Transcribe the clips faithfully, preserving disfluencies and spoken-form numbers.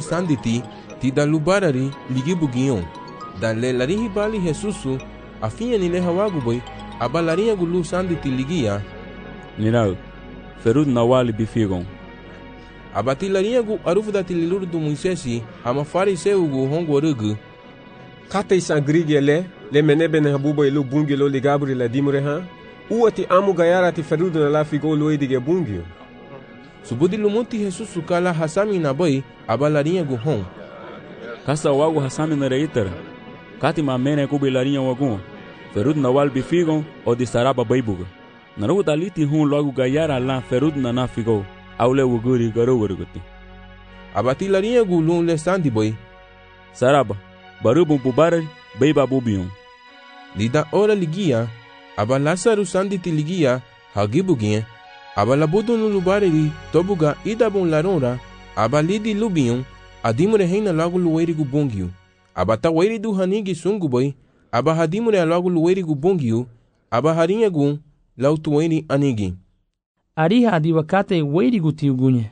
sanditi ti da lubarari ligi bugion. Da le larihi bali Jesusu afinha ni le hawagu boy abalarinha gulu sanditi ligia. Nirau, ferud nawali bifigon. Abati larinha gu arufu da tililuru do Moisesi ama fariseu gu hongo rugu. Kata isangrigi le le menebe na habubo ilu bungi lo ligabri la dimure ha. Uati amu gayara ti ferud na la figo lo edige bungi. Subudi lumunti Jesusu kala hasami na boy abalarinha gu hon. Kasa wagu hasami na reitara. Kati mamene kubi larinha wagun. Ferud nawal bifigon o di saraba baibuga. Naru daliti hun logo gayara la ferud na na figo. Aule wuguri garo warguti. Abati larinha gu lun le sandi boy. Saraba, barubum pubar beiba bubion. Lida ora ligia, aba Lasaru sanditi ligia, hagibuginha, aba labudo no lubareri, tobuga idabon larora, aba lidi lubion, adimure reina logo lueri gu bongio. Aba taweri du hanigi sungu boy, aba hadimure logo lueri gu bongio, aba harinha gu, lautueri anigi. Ariha adiwakate weiri guti ugunye.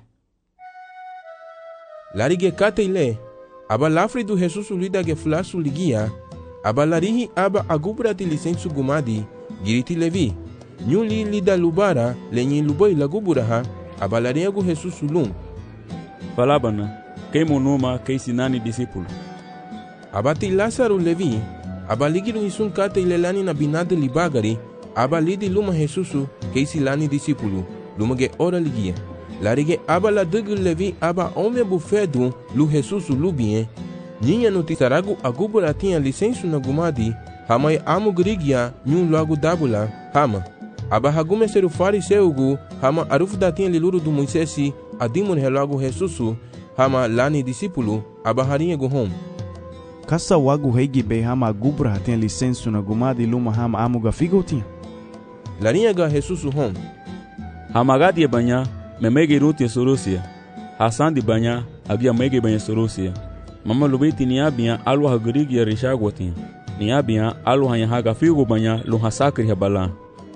Larige kate ile, aba lafri do Jesus lida ge flasu ligia, aba larihi aba agubra ti licensu gumadi, giriti levi, nyuli lida lubara, lenyi luboi laguburaha, aba larinha gu Jesus lum. Falabana, kei monuma kei sinani discípulo. Aba ti Lasaru levi, aba ligiru hisun kate ile lani na binade libagari, aba lidi luma Jesusu kei silani discípulo, luma ge ora ligia. Larige aba la dugu levi aba ome bufedu lu Jesusu lubien. Ninha no tisaragu agubura tinha licensu na gumadi, hamai amu grigia nyun logo dabula, hama. Aba hagume seru fariseugu, hama arufu da tinha liluru do Moisesi, adimur relogo Jesusu, hama lani discípulo, aba harinha guhom. Kasa wagu heigi be hama agubra tinha licensu na gumadi luma hama amu gafigo tinha. Larinha ga Jesusu hom. Hamagadi e banha, memege ruti sorosia. Hasan di banha, abia mege banha sorosia. Mama lubeti ni abia alu hagurigi ya rishagotin. Ni abia alu hanya haga figo banha lu hasakri habala.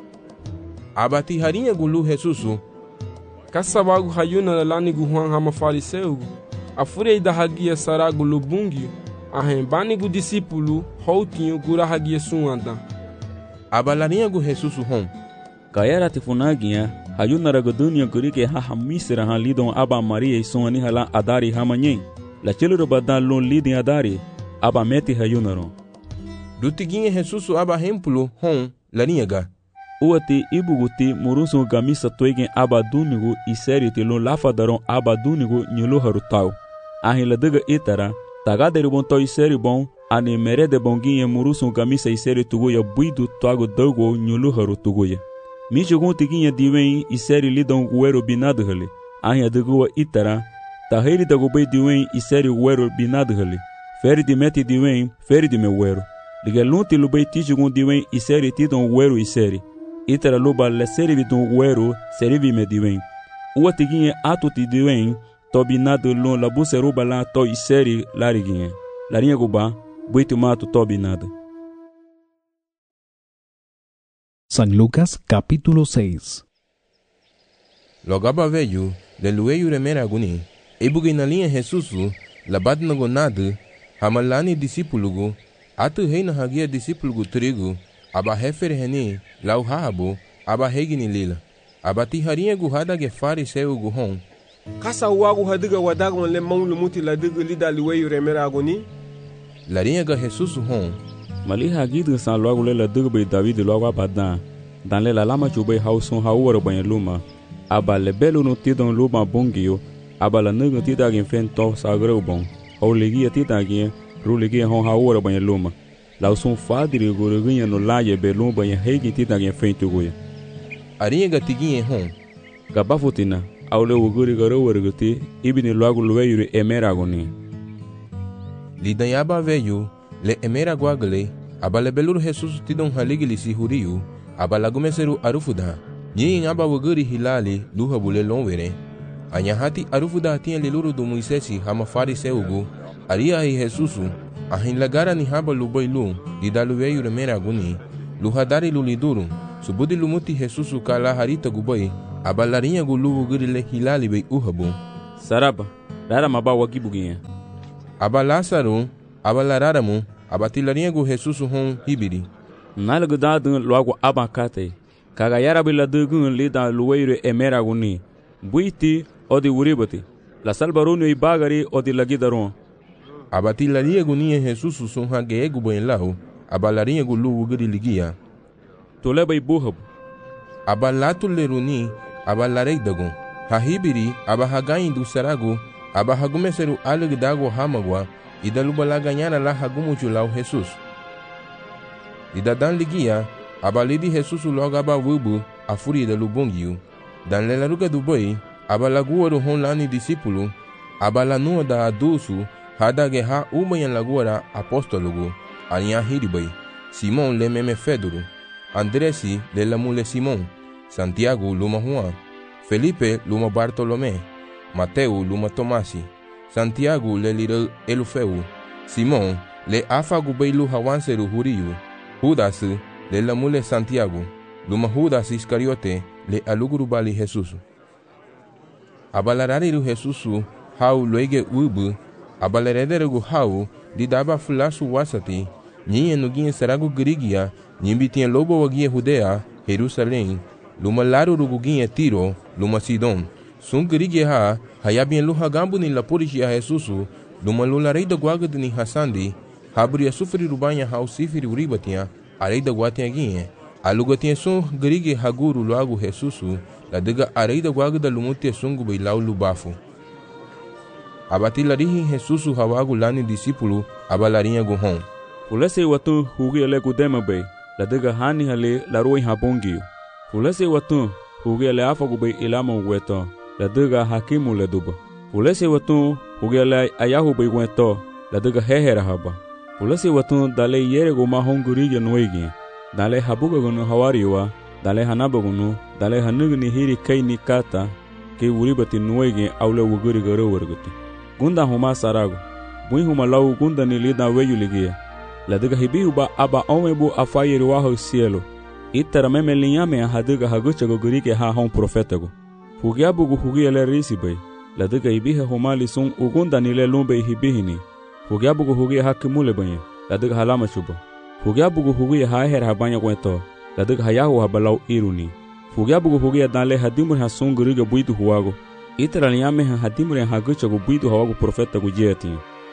Abati harinha gulu Jesusu. Kasa wagu hayuna lani gu huang hama fariseu. Afurei da hagia saragu lubungi. Ahem bani gu discípulo houtinho gura hagia suanda. Abalarinha gu Jesusu hom. Kayara tifunagia, hayuna ragodunia gurike ha hamisira ha lidon aba Maria e suani hala adari hamanyen. La chiluro badan lon lidin adari, aba meti hayunaron. Dutiguinha Jesusu aba hempulo hom, larinha ga. Uati ibuguti murusun gamisa toigen aba dunigu e seriti lon lafadaron aba dunigu nyulu harutau. Ahin la daga itara, tagaderi bon toi seri bon, ani merede bonginha murusun gamisa e seri tuguya buidu tuago dogo nyulu harutuguya. Michigun tiguinha diwen e seri lidon guero binado hali. Ahin adagua itara, taheri dagubei diwen e seri guero binado hali. Feri di meti diwen, feri di me guero. Ligelunti lubei tichigun diwen e seri tidon guero e seri. Itara luba le seri don guero, seri me diwen. Ua tiguinha atu ti diwen, to binado lon labu seruba la to e seri lariguinha. Larinha guba, buito mato to binado. San Lucas capítulo seis. Logaba veio, le lueio remera aguni, ebugi na linha Jesusu, labat na gonado, hamalani discípulo, atu rei na hagia discípulo trigo, aba refer reni, lau habo, aba regni lila, aba tiharinha guhada ge fariseu guhon. Kasa wagu hadiga wadagon le mão lumuti la diga lida lueio remera aguni. Larinha ga Jesusu hon. Mali hagidu san logo lela dugbe David logo abadan. Dan lela lama chube hausun hawara banha luma. Aba le belo no tidon luma bongio. Aba la nugu tidagin fento sagreu bon. Hau legia tidagin, ru legia hon hawara banha luma. Lausun fadri guruguinha no laje belum banha hegi tidagin fento goya. Arinha ga tiguinha hon. Gabafutina, aule uguri garo warguti, ibini logo lueiro emeragoni. Lidanhaba veio, le emera guagale, aba le belur Jesus tidon haligili si huriu, aba lagumeseru arufuda, nyin aba waguri hilali, luha bule lonvere. Anyahati arufuda tinha liluru do Moisesi hama fariseugu, aria hi Jesusu, ahin lagara ni haba lubailu, lidalu veio remera aguni, luhadari luliduru, subudi lumuti Jesusu kala harita gubai, aba larinha gulu waguri le hilali bei uhabu. Saraba, rara maba wagi buginha. Aba Lázaro, aba lararamu, aba tilarinha gu Jesus hon hibiri. Nalga dadun logo aba kate. Kaga yara bila dugun lida luweiro emera guni. Buiti odi uribati. La salbarunu i bagari odi lagidaron. Aba tilarinha gu niye Jesus son hage egu buen lau, aba larinha gu lu ugiri ligia. Toleba i buhab. Aba latu leruni, aba lareidagun. Hahibiri, aba hagain du saragu, aba hagumeseru aleg dago hamagwa, ida lubala ganhara la hagumuchu lau Jesus. Ida dan ligia, aba lidi Jesus logo aba wubu, a furi da lubungiu. Dan lelaruga do boi, aba laguaru hon lani discípulo, aba lanua da adusu, hada geha ubayan laguara apóstologo, alinha hiribai, Simon le meme Fedoro, Andresi le la mule Simon, Santiago luma Juan, Felipe luma Bartolomé, Mateo luma Tomasi, Santiago le lira Elufeu, Simon le afagu beilu hawanseru huriu, Judas le la mule Santiago, luma Judas Iscariote le aluguru bali Jesus. Abalarariru Jesus hau loige ubu, abalarederegu hau didaba fulasu wasati, ninha nuguinha saragu grigia, nimbitinha lobo waguinha Judea, Jerusalém, luma laru ruguinha Tiro, luma Sidon, sun grigia ha, hayabinha luha gambu ni lapurishi a Jesus, luma lularei da guaga ni Hassandi, habria sufri rubanha hau sifiri uribatinha, arei da guatinha guinha, alugatinha sun grigia haguru loagu Jesus, la diga arei da guaga da lumutia sungu bai lau lubafu. Abatilarihi Jesus hawagu lani discípulo, abalarinha guhon. Fulese watu hugi ale kudema bay, la diga hani hale la roi habongiu. Fulese watu hugi ale afagu bay ilama weto, la diga hakimu le duba. Fulese watu hugi ale ayahu bay weto, la diga hehera haba. Fulese watu dale yere go mahongurige noigi, dale habuga gunu hawariwa, dale hanaba gunu, dale hanugni hiri kai ni kata, ke uribati noigi aule wuguri garo warguti. Gunda huma sarago, bui huma lau gunda ni lida weyu ligia. La diga hibiuba aba omebu afayiri waho cielo. Itara meme linyame ha diga hagucha go gurike ha hon profetago. Hugiabu gu hugia le risibay. La diga hibiha humali sun ugunda ni le lumbe hibihini. Hugiabu gu hugia ha kimule banye. La diga halama chuba. Hugiabu gu hugia ha her ha banya kwento. La diga hayahu ha balau iruni. Hugiabu gu hugia dale hadimur ha sun guriga buitu huwago. Itara linyame ha hadimur ha hagucha go buitu hawago profetago jeti.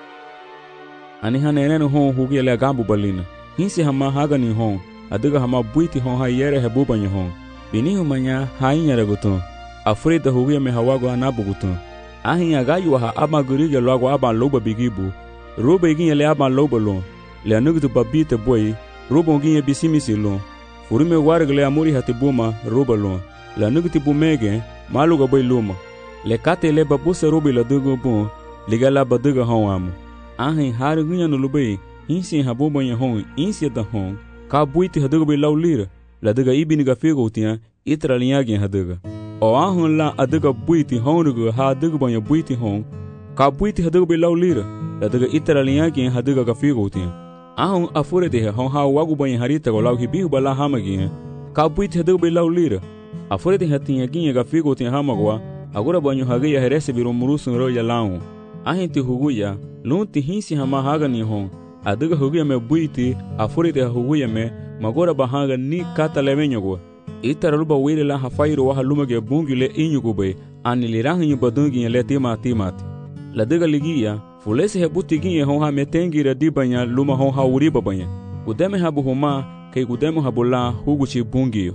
Ani hanenenu hon hugi le gambu balina. Hinsi hama hagani hon, adiga hama buiti hon ha yere he bubanya hon. Bini humanya ha inyere gutun. Afrida hugi me hawago anabu gutun. Ahin agayu ha aba gurige logo aba loba bigibu. Roba igin le aba loba lon. Le anugutu babite boy, roba igin bisimisi lon. Furume wargle amuri hatibuma roba lon. Le anugutu bumege, maluga boy luma. Le kate le babuse robi la dugo bon, ligala baduga hon amu. Ahin har gunya no lubei, insi habo banha hon, insi da hon, ka buiti haduga bei lau lira, la duga ibini ga figo tia, itra linhagin haduga. O ahun la aduga buiti honuga ha aduga banha buiti hon, ka buiti haduga bei lau lira, la duga itra linhagin haduga ga figo tia. Ahun afure de hon ha wagu banha harita go lau hibihu bala hamagin, ka buiti haduga bei lau lira. Afure de hatinha ginha ga figo tia hamagwa, agora banho hagia herese viru murusun ro ya lau. Ahin ti huguya, lunti hinsi hama haga ni hon, adiga huguya me buiti, afurite huguya me, magora bahaga ni kata levenyogo. Itara luba wile la hafairu waha lumage bungi le inyugo be, ani lirahi badungi le tima timati. La diga ligia, fulesi he buti ginye hon ha metengi ra dibanya luma hon ha uriba banya. Udeme habu huma, kay gudemu habula huguchi bungiyo.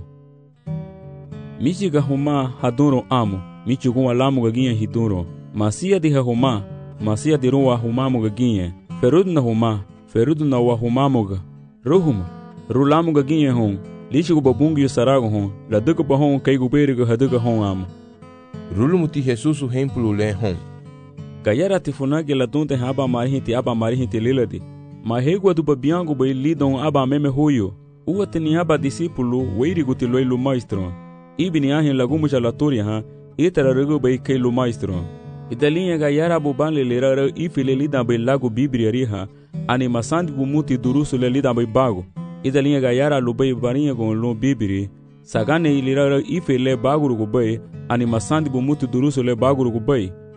Michiga huma haduro amu, michiguwa lamu gaginye hiduro. Masia diha huma, masia di ruwa humamuga ginye, ferudna huma, ferudna wa humamuga, ruhuma, rulamuga ginye hon, lichigu babungi sarago hon, la duga bahon kaigu beriga haduga hon amu. Rulumuti Jesusu hempulu le hon. Gayara tifunage la dunte haba marihinti aba marihinti liladi, mahegua du babiango bai lidon aba meme huyo, uatini aba discípulo weirigu tiloilu maestro, ibini ahin lagumucha latoria ha, itara rego bai kailu maestro. Idalinha gayara buban le lera ifile lida bai lago bibriariha, animasandi bumuti durusu le lida bai bago. Idalinha gayara lubai barinha gon lo bibri, sagane ilira ifile baguru bai, animasandi bumuti durusu le baguru bai.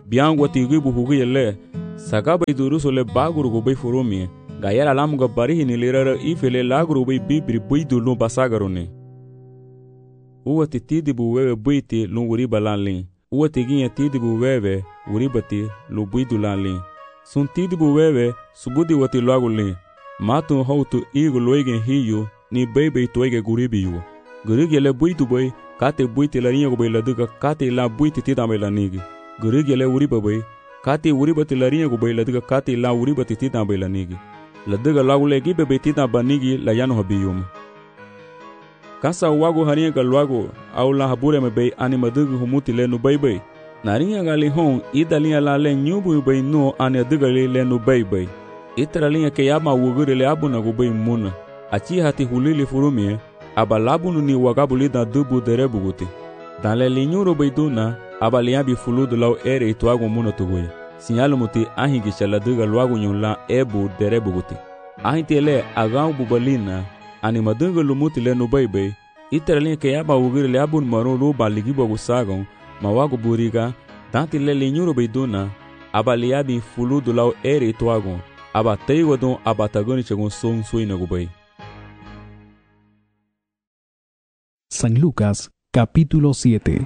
biang wati gibu hugi le saka bay duruso le baguru go bay furumi gayara lamu ga bari ni lirara ifele laguru bay bibri bay dulu basagarone uwati tidibu wewe buiti lu wuri balanli uwati ginya tidibu wewe wuri bati lu buidu lanli sun tidibu wewe subudi wati laguli matu hautu igu loigen hiyu ni bay bay toige guribiyu gurigi le buidu bay kate buiti la rinya go bay laduga kate la buiti tidamay la nigi gurigi le wuri bay kate wuri bati la rinya go bay laduga kate la wuri bati tidamay la nigi laduga lagule gibe bay tidamba nigi la yanu habiyum kasa wago hariya ga lwago au la habure me bay ani madugu humuti le nu bay bay nariya ga li hon idalia la le nyubu bay no ani aduga le nu bay bay itralinha ke yama wugure le abuna go bay muna achi hati hulili furumie abalabunu ni wagabuli da dubu derebuguti dan le linyuro bay duna abalia bi fuludu law ere itwago muna tugoye sinyalu muti ahingi chala duga lwago nyula ebu derebuguti ahintele agau bubalina ani madunga lumuti le no baybay itralinha ke yama wugure le abun maro lo baligi bogu sagon mawago buriga danti le linyuro bay duna abalia bi fuludu law ere itwago aba teiwadon aba tagoni chegon son soina gubay. San Lucas, capítulo siete.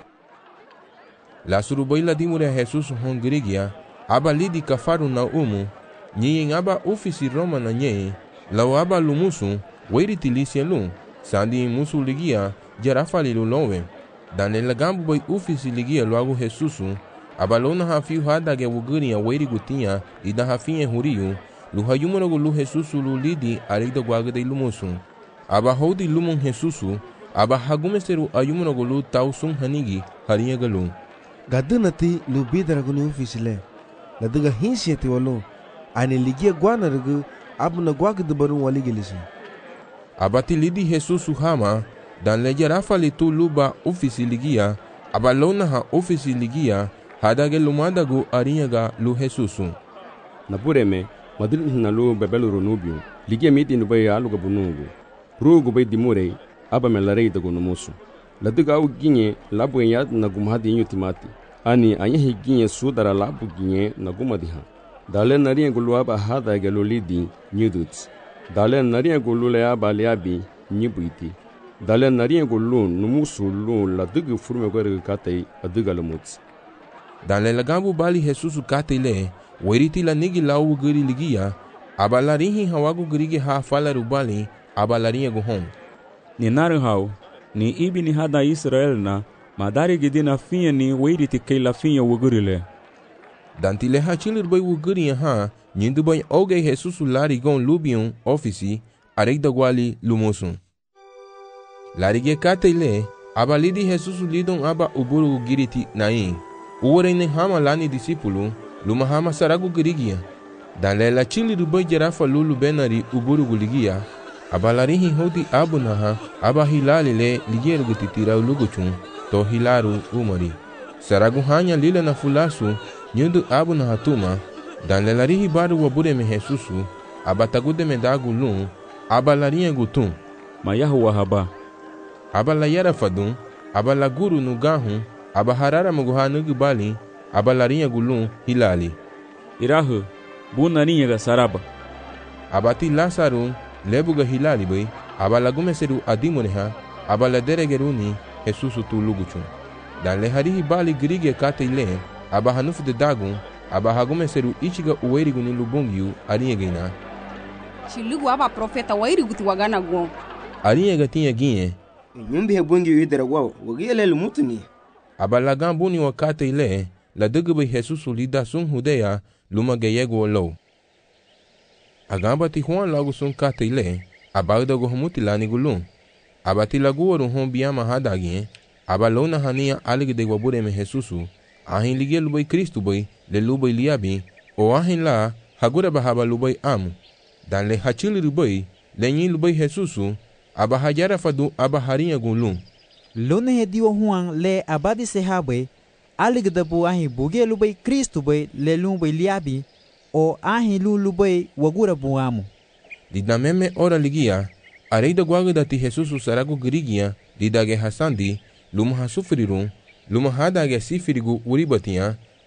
La surubaila dimure a Jesus hongrigia, aba lidi kafaru na umu, nyen aba ofisi Roma na nye, lau aba lumusu, weiri tilisia lum, sandi musu ligia, jarafali lulowe, dan la gambu bay ofisi ligia luago Jesusu, aba lona hafiu hadage wuguria weiri gutinha, ida hafinye huriu, lu hayumanogo lu Jesusu lu lidi arida guaga de lumusu, aba hodi lumon Jesusu, aba hagumeseru ayumanogo lu tausun hanigi, harinha galu. Gadunati lu bidraguni ufisile, la duga hinsieti walu, ani ligia guana rugu, abu na guaga de barun waligilisi. Abati lidi Jesusu hama, dan leja rafali tu luba ofisi ligia, aba lona ha ofisi ligia, hadage lumadago arinha ga lu Jesusu. Napureme, madrid na lu bebelu runubio, ligia miti nubay aluga bunugu, rugu bay dimure, aba melarei dago numusu. Laduga au ginye labu yad na gumhadi inyo timati, ani anyehi ginye sudara labu ginye na gumadiha. Dale nariya gulu aba hada gelu lidi nyuduts. Dale nariya gulu le aba liabi nyibuiti. Dale nariya gulu numusu lu laduga furme gwere katei aduga lumuts. Dale lagabu bali Jesusu katei le, weriti la nigi lau guri ligia, aba larihi hawagu gurigi ha fala rubali, aba lariya guhon. Ni naru hau, ni ibi ni hada Israel na, madari gidina finha ni weiriti kei la finha wugurile. Dantile hachilir bay wuguri ha, nyindu bay oge Jesusu lari gon lubion ofisi, arek dagwali lumusun. Lari ge katei le, aba lidi Jesusu lidon aba uburu giriti nain. Uwere hama lani disipulu, luma hama saragu girigia. Dan lela chilir bay jarafa lulu benari uburu guligia, aba larihi hodi abu naha, aba hilali le ligier gutitira uluguchun, to hilaru umari. Saragu hanya lila na fulasu, nyudu abu naha tuma, dan lelarihi baru wabure me Jesusu, aba tagude me dagu lun, aba larinha gutun. Mayahu wahaba. Aba la yara fadun, aba la guru nugahun, aba harara muguha nugubali, aba larinha gulun hilali. Irahu, bu narinha ga saraba. Abati Lazarun, lebuga hilali bay, aba lagume seru adimuneha, aba la deregeruni, Jesusu tu luguchun. Dan le harihi bali grige kate ile, aba hanufu de dagun, aba hagume seru ichiga uwerigu ni lubungiu, arinha gina. Shilugu aba profeta wairigu ti wagana guon. Arinha gatinha ginye. Nyumbi hebungi uidera guau, wagile lumutuni. Aba lagan buni wakate ile, la dugu Jesusu lida sun hudeya, luma geyegu olo. Agamba ti Juan lagu sun kate ile, aba dago humuti lani gulun. Aba ti lagu waru hon biyama hadagien, aba lona hania alig de wabure me Jesusu, ahin ligye lubay Kristu bay, le lubay liabi, o ahin la, hagura bahaba lubay amu. Dan le hachili lubay, le nyi lubay Jesusu, aba hajara fadu aba harinha gulun. Lone hediwa Juan le abadi sehabe, alig de bu ahin buge lubay Kristu bay, le lubay liabi, o ahin lu lubay wagura bu amu. Dida meme ora ligia, areida guaga dati Jesusu saragu girigia, didage hasandi, luma hasufrirun, luma hadage sifirigu uribatia,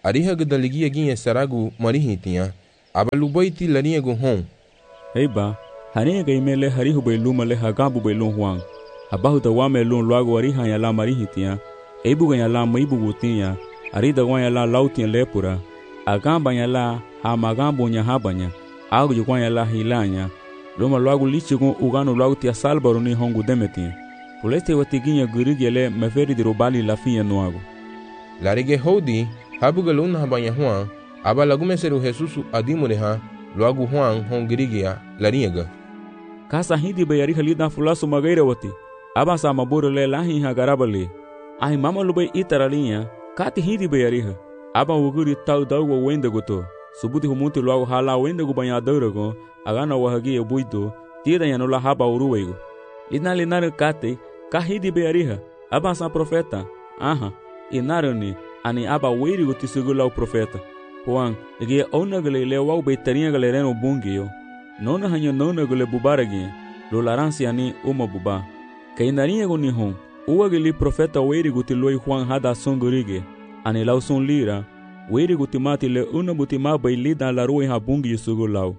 ariha ga daligia ginha saragu marihitia abalubaiti lariagu hon. Heiba, hania ga imele harihu bai luma le hagabu bai lun huang. Abahu da wame lun luagu ariha ya la marihitia, eibu ga ya la maibu gutia, arida wa ya la lautia lepura, agamba ya la ha magambo nya habanya, agu yukwa ya la hilanya, luma luagu lichigun ugano luagu tia salbaro ni hongu demeti. Puleste watiginya gurigele meferi dirobali la fia nuagu. Larige hodi, habuga luna habanya huang, aba lagume seru Jesusu adimureha, luagu huang hongirigia lariega. Kasa hindi bayari halida fulasu magaira wati, aba sa maburu le lahi ha garabali. Ahi mama lubai itaralinha, kati hindi bayariha, aba wuguri tau dawa wenda goto, subuti humuti luagu hala wenda gu banhadaurago, agana wahagi buito, tira yanula haba uruwego. Lina linare kate, ka hindi bayariha, aba sa profeta, aha, inarani, ani aba wiri guti segula o profeta. Juan, ege ona gale le wau beitarinha galereno bungio. Nona hanyo nona gale bubaragi, lo laransi ani uma buba. Kainarinha go nihon, uwa gale profeta wiri guti loi Juan hada songurige. Ani lau son lira, wiri guti mati le una buti mabai lida la roi ha bungio sugulau.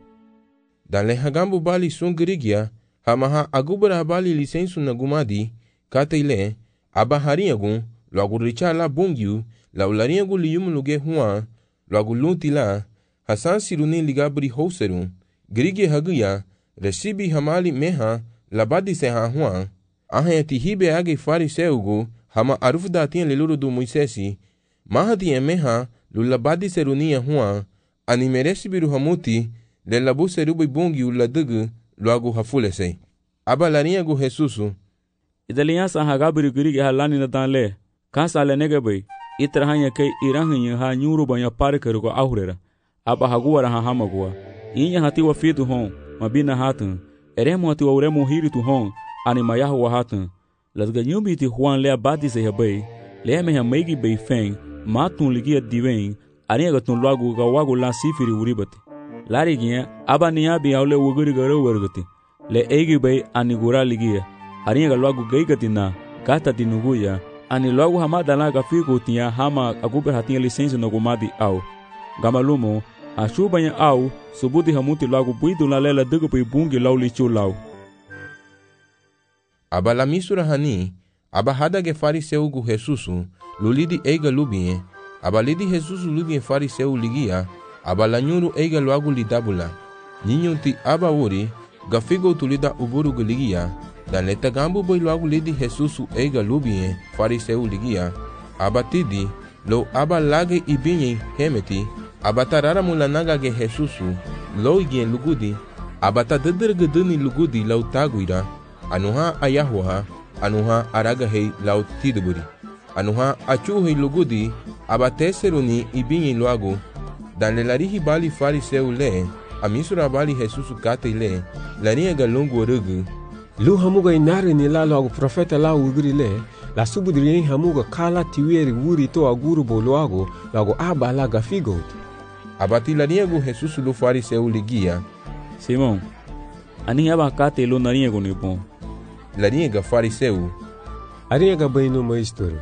Dan le hagambu bali songurigia, hamaha agubara bali lisensu na gumadi, kate ile, aba harinhagun, logo richa la bungio, la ularinhagu liyum luge Juan, logo lunti la, hasan siruni ligabri houserun, grige haguya, recibi hamali meha, labadi se ha Juan, ahe tihibe age fariseugu, hama arufda tinha leluru do Moisesi, maha tinha meha, lulabadi serunia Juan, ani merecibiru hamuti, le labu serubi bungi uladugu, logo hafulese. Aba larinhagu Jesusu. Idaliansa hagabri grige halani na danle, kansa le negabai, itrahanya kai irahanyi ha nyuru banya parker go ahurera aba haguara ha hamagua inya hati wa fitu hon mabina hatun eremo hati wa uremo hiritu hon ani mayahu wa hatun lasga nyumbi ti Juan le abadi se habai le me ha meigi bei feng matun ligia diven ani ga tun lagu ga wagu la sifiri uribati lari giya aba niya bi aule wuguri garo wargati le egi bei ani gura ligia ani ga lagu gaigati na gata dinuguya ani logo hamada la gafigo tinha hama aguber hatinha licença no gumadi au gamalumo a chuba ya au subudi hamuti logo buido la lela dugo pai bungi lau lichu lau aba la misura hani aba hada ge fariseu gu Jesusu lulidi eiga lubie aba lidi Jesusu lubie fariseu ligia aba la nyuru eiga logo lidabula ninyunti aba uri gafigo tulida uburu gu ligia dan leta gambu boy logo lidi Jesusu eiga lubie fariseu ligia abatidi lo aba lage ibinye hemeti abatarara mulanaga ge Jesusu lo igien lugudi abata dedergedeni lugudi lau taguira anuha ayahuha anuha araga hei lau tiduburi anuha achuhi lugudi abateseruni ibinye logo dan lelarihi bali fariseu le amisura bali Jesusu kate le lania galungu rugu lu hamuga inari ni la logo profeta la uguri le la subudri hamuga kala tiweri wuri to aguru boloago logo aba la gafigot abati laniego Jesusu lu fariseu ligia Simon ani aba kate lu naniego ni bon laniega fariseu ariega baino maestro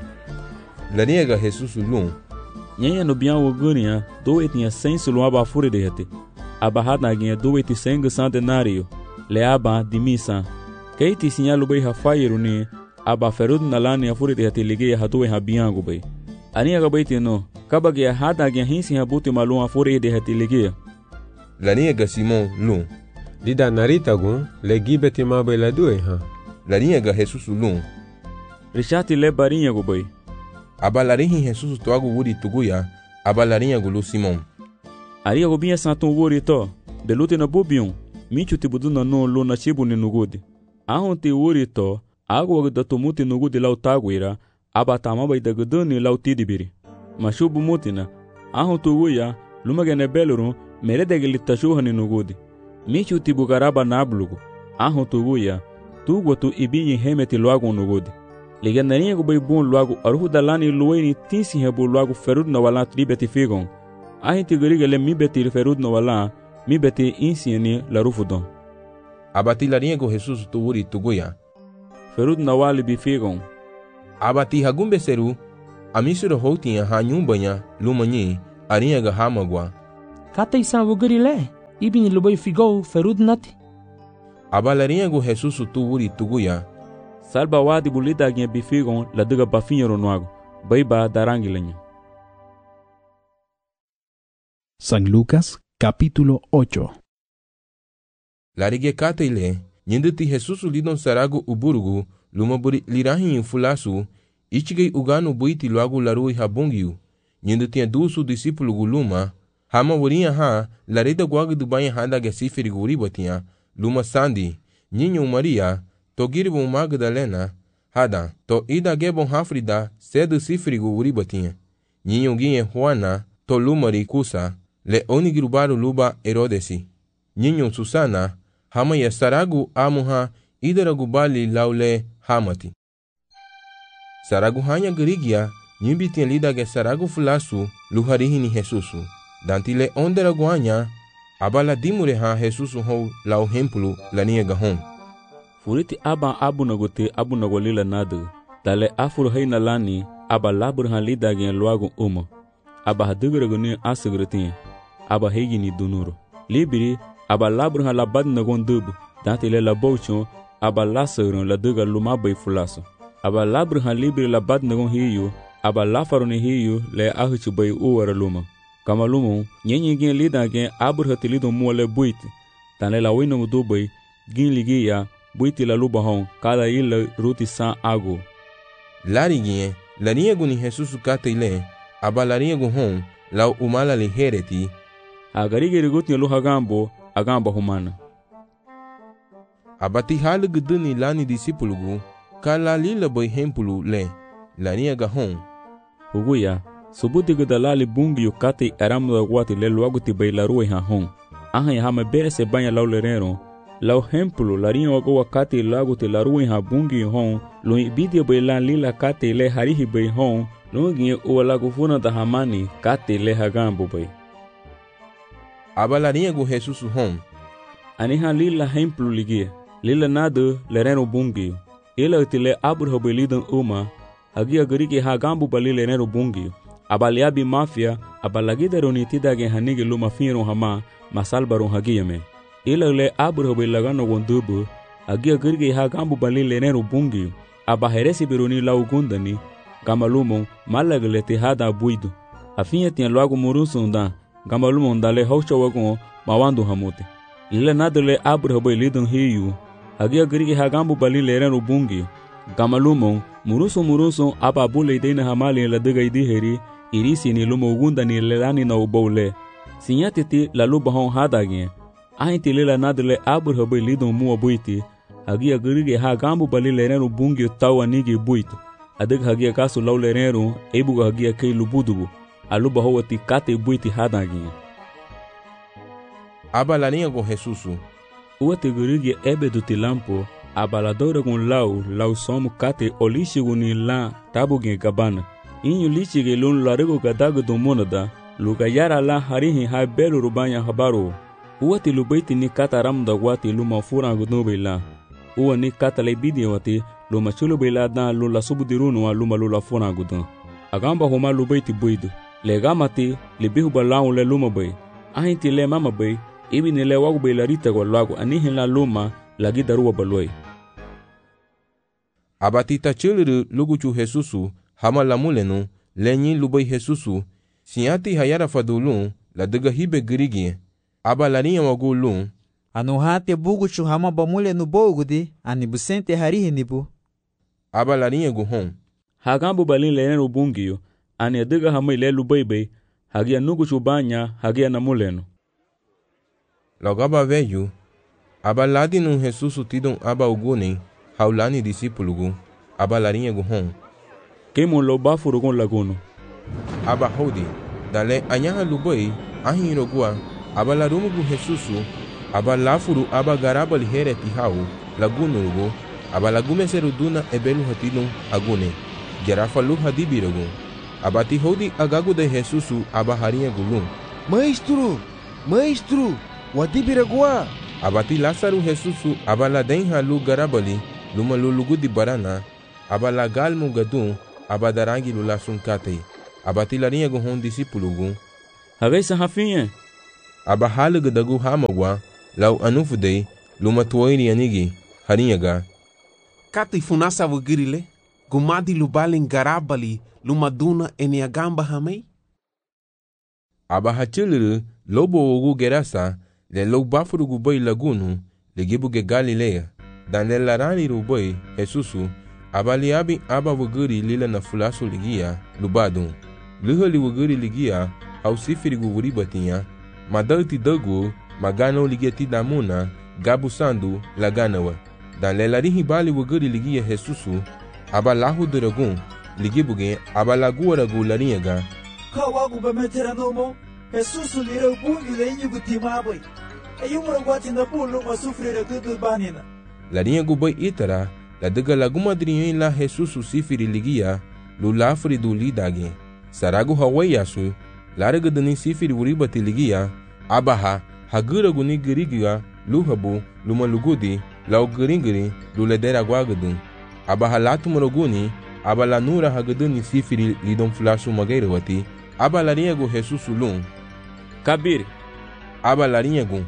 laniega Jesusu lu nyanya no bian wogunia do etinha senso lu aba fure de hete aba hada ginha do eti senga centenario le aba de misa keiti sinyalu bai hafairu ni aba ferud nalani afuri de hate ligia hatu ha biango bai ani aga bai tino kabage hada ginha hinsi habuti malum afuri de hate ligia laniega Simon lu dida narita gun le gibeti ma bai la due ha laniega Jesusu lu rishati le barinha go bai aba larihi Jesusu toagu wuri tuguya aba larinha go lu Simon ari go bia santo wuri to de lute na bobion michu tibudu na no lo na chibu ni nugudi ahon ti wuri to ago da tumuti nugudi lau taguira aba tama bai da guduni lau tidibiri mashubu mutina ahon tuguya lumagene beluru mere de gilitashu hani nugudi michu tibu garaba nablugo ahon tuguya tugo tu ibinyi hemeti loago nugudi ligandarinha go bai bon loago aruhu dalani luweni tinsi hebu loago ferud na wala tribeti figon ahin tiguriga le mi beti ferud na wala mi beti insieni la rufudon abati laniego Jesusu tu wuri tuguya ferud na wali bifigon abati hagumbe seru amisuro houtinha ha nyumbanya lumanyi arinha ga hamagwa. Kata isan wuguri le, ibini lubay figou ferud nati. Abalarinha gu Jesus tu wuri tuguya. Salba wadi bulida gien bifigon la duga bafinho nuago. Baiba darangileño. San Lucas, capítulo ocho. Larige kata ile, nyinditi Jesus lidon saragu uburugu, lumaburi lirahin fulasu, ichigay uganu buiti luagu larui habungiu. Nyinditi dusu disipulu guluma, hama wurinha ha, larida guagu dubanha handa gesifiri guribatia, luma sandi, Ninho Maria, to giribon Magdalena, hada, to ida gebon hafrida, cedo sifrigo uribatinha. Ninho guinhe Juana, to lumari kusa, le onigrubaru luba Herodesi. Ninho Susana, hama ya saragu amuha, idaragu bali laule hamati. Saragu hanya gerigia, nyimbitin lida ge saragu fulasu, luharihini Jesusu. Dantile onderagu hanya, abala dimure ha Jesus ho lau hempulu la nia gahon. Furiti aba abu nagote abu nagolila nadu. Dale afur haina lani aba labur ha lida gen luagu uma. Aba haduguraguni asugrutin. Aba hegini dunuro. Libiri aba labur ha labad nagon dubu. Dantile la bouchon aba lasurun la duga lumabay fulaso. Aba labur ha libiri labad nagon hiyu. Aba lafaruni hiyu le ahuchu bay uwara luma. Kamalumu, nyenye gen lida gen abur hati lido muale buiti. Tane la wino mudubay, gen ligia, buiti la luba hon, kada ila ruti san ago. Lari gen, larinha guni Jesus kata ile, aba larinha gu hon, lau umala li hereti. Agarige riguti luha gambo, agamba humana. Abati halu guduni lani disipulugu, kala lila boy hempulu le, larinha ga hon. Huguya, subuti gudalali bungi yukati aramu da wati le luagu ti bailarue ha hon. Aha ya hama bere se banya lau lerero. Lau hempulu larinha wago wakati lagu ti larue ha bungi hon. Lo ibidia bailan lila kati le harihi bai hon. Lo ginye uwa lagu funa da hamani kati le hagambo bai. Aba larinha gu Jesus hon. Aniha lila hempulu ligia. Lila nadu lerero bungi. Ila utile abur hobelidan uma. Agia gariki hagambo bali lerero bungi. Abaliabi mafia, abalagida ronitida gen hanigi luma finro hama, masalbaron hagiyame. Ila le abur lagano gondubu, agia girgi hagambu bali lenero bungi, abaheresi bironi lau gundani, gamalumo, malagle te hada buido. Afinha tinha logo murusunda, gamalumo dale haucha wagon, mawando hamote. Ila nadale abur lidon hiyu, agia girgi hagambu bali lenero bungi, gamalumo, muruso muruso ababule ideina hamali la diga idiheri, irisi ni lumo ugunda ni lelani na ubole. Sinyatiti la luba hon hadagin. Ahinti lela nadle abur hobe lidon mua buiti. Hagia girige ha gambu bali lerenu bungi tawa nigi buito. Adig hagia kasu lau lerenu ebuga hagia kei lubudubu. Aluba howati kate buiti hadagin. Aba larinha con Jesusu. Uate girige ebe duti lampo. Abaladora gun lau lau somu kate olishi guni la tabugin gabana. Inyu lichi ge lun larigo gadago do monada, luga yara la harihi ha belu rubanya habaro. Uwati lubaiti ni kata ramda wati luma furangu nubila. Uwa ni kata lebidi wati luma chulu bila dan lula subudirunu wa luma lula furangu dan. Agamba homa lubaiti buidu. Le gamati libihu balau le luma bay. Ahinti le mama bay, ibi ni le wagu bay larita gwa lagu anihin la luma lagi daruwa baloi. Abatita chiliru luguchu Jesusu, hama la mulenu, lenyi lubai Jesusu, sinyati hayara fadulun, la diga hibe girigi, aba larinha wagulun. Anu hate buguchu hama ba mulenu bogudi, ani busente harihi nibu. Aba larinha guhon. Hagambu balin lenenu bungiyo, ani diga hama ile lubai bay, hagia nuguchu banya, hagia na mulenu. Logaba veyu, aba ladinu Jesusu tidon aba ugune, haulani disipulugu, aba larinha guhon. Kemo lo bafurugon laguno. Aba hodi, dale anyaha lubai, ahino gua, aba larumugu Jesusu, aba lafuru aba garaba lihere tihau, laguno lugu, aba lagume seruduna ebelu hatidon agune, gerafa lu hadibirugu. Aba ti hodi agagu de Jesusu aba harinha gulun. Maestro, maestro, wadibiragua. Aba ti Lázaro Jesusu aba la denha lu garabali, luma lulugu di barana, aba la galmu gadun, aba darangi lula sunkate, aba ti larinha guhon disipulugu. Hagai sa hafinye. Aba halaga dagu hamagwa lau anufudei luma tuwairi anigi harinyaga. Kati funasa wagirile gumadi lubalin garabali luma duna eniagamba hamei. Aba hachiliru lobo ogu gerasa le lo bafuru gubai lagunu le gibuge Galilea. Dan le larani rubai Jesusu aba liabi aba wagiri lila na fulasu ligia lubadun. Luhali wagiri ligia au sifiri guvuri batinya madalti dagu magano ligia ti damuna gabu sandu laganawa. Dan le larihi bali wagiri ligia Jesusu aba lahu duragun ligibuge aba lagu ragu larinyaga. Kawagu bametera nomo Jesusu lira bungi le inyugu timabai. Ayumura guatinda pulu masufrira kudu banina. Larinyagu bai itara la daga lagu madriyen la Jesusu sifiri ligia lu lafri du lidage. Saragu hawayasu laraga dani sifiri uribati ligia abaha haguragu ni girigia luhabu luma lugudi lau giringiri lu ledera guagadun. Abaha latu maroguni aba la nura hagaduni sifiri lidon flashu magairawati aba larinyagu Jesusu lun. Kabir. Aba larinyagu.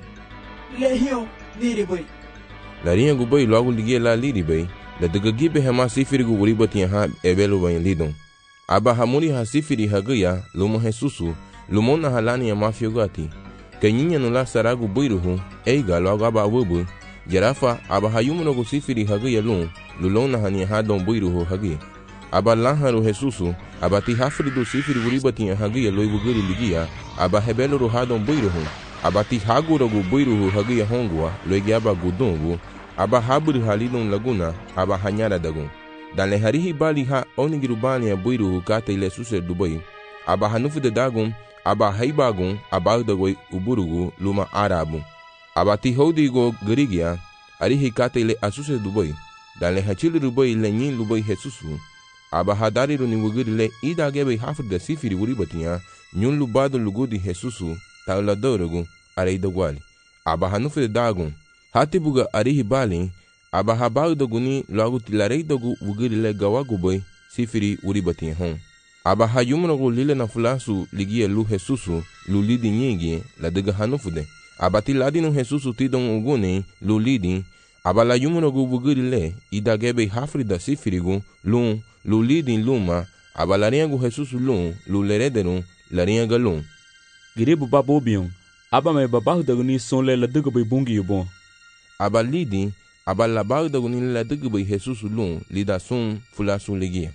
Lehion niri bai. Larinyagu bai logo ligia la liri bai la daga gibe hema sifiri gu uribati ha ebelu bai lidon. Aba hamuri ha sifiri hagaya luma Jesusu lumona halani ya mafiogati. Kanyinya nula saragu buiruhu eiga logo aba wubu jarafa aba hayumunogu sifiri hagaya lun lulona hani hadon buiruhu hagi. Aba lanharu Jesusu aba ti hafridu sifiri uribati hagaya loi wugiri ligia aba hebelu hadon buiruhu aba ti haguragu buiruhu hagaya hongwa loi aba gudungu aba haburi halidon laguna aba hanyara dagun. Dan le harihi bali ha onigirubani ya buiruhu kata ile suse Dubai aba hanufu de dagun aba haibagun aba dagoi uburugu luma arabu aba ti hodigo garigia arihi kata ile asuse Dubai. Dan le hachili Dubai le nyin Dubai Jesusu aba hadariru ni wugiri le idagebe hafrida sifiri uribatinya nyun lubado lugudi Jesusu taula dorogu areidagwali aba hanufu de dagun hatibuga arihi bali aba habau doguni logo tilarei dogu wugiri le gawagu boy sifiri uribati hon. Aba hayumrogu lile na fulasu ligia lu Jesusu lu lidi nyigi la daga hanufude. Aba tiladinu Jesusu tidon uguni lu lidi aba la yumrogu wugiri le idagebe hafrida sifirigu lu lu lidi luma aba lariagu Jesusu lu lu lerederu lariaga lu. Giribu babobion aba me babahu daguni sonle la daga bay bungi yubon. Aba lidi aba labau da guni la digi bai Jesusu lun lida sun fulasu ligia.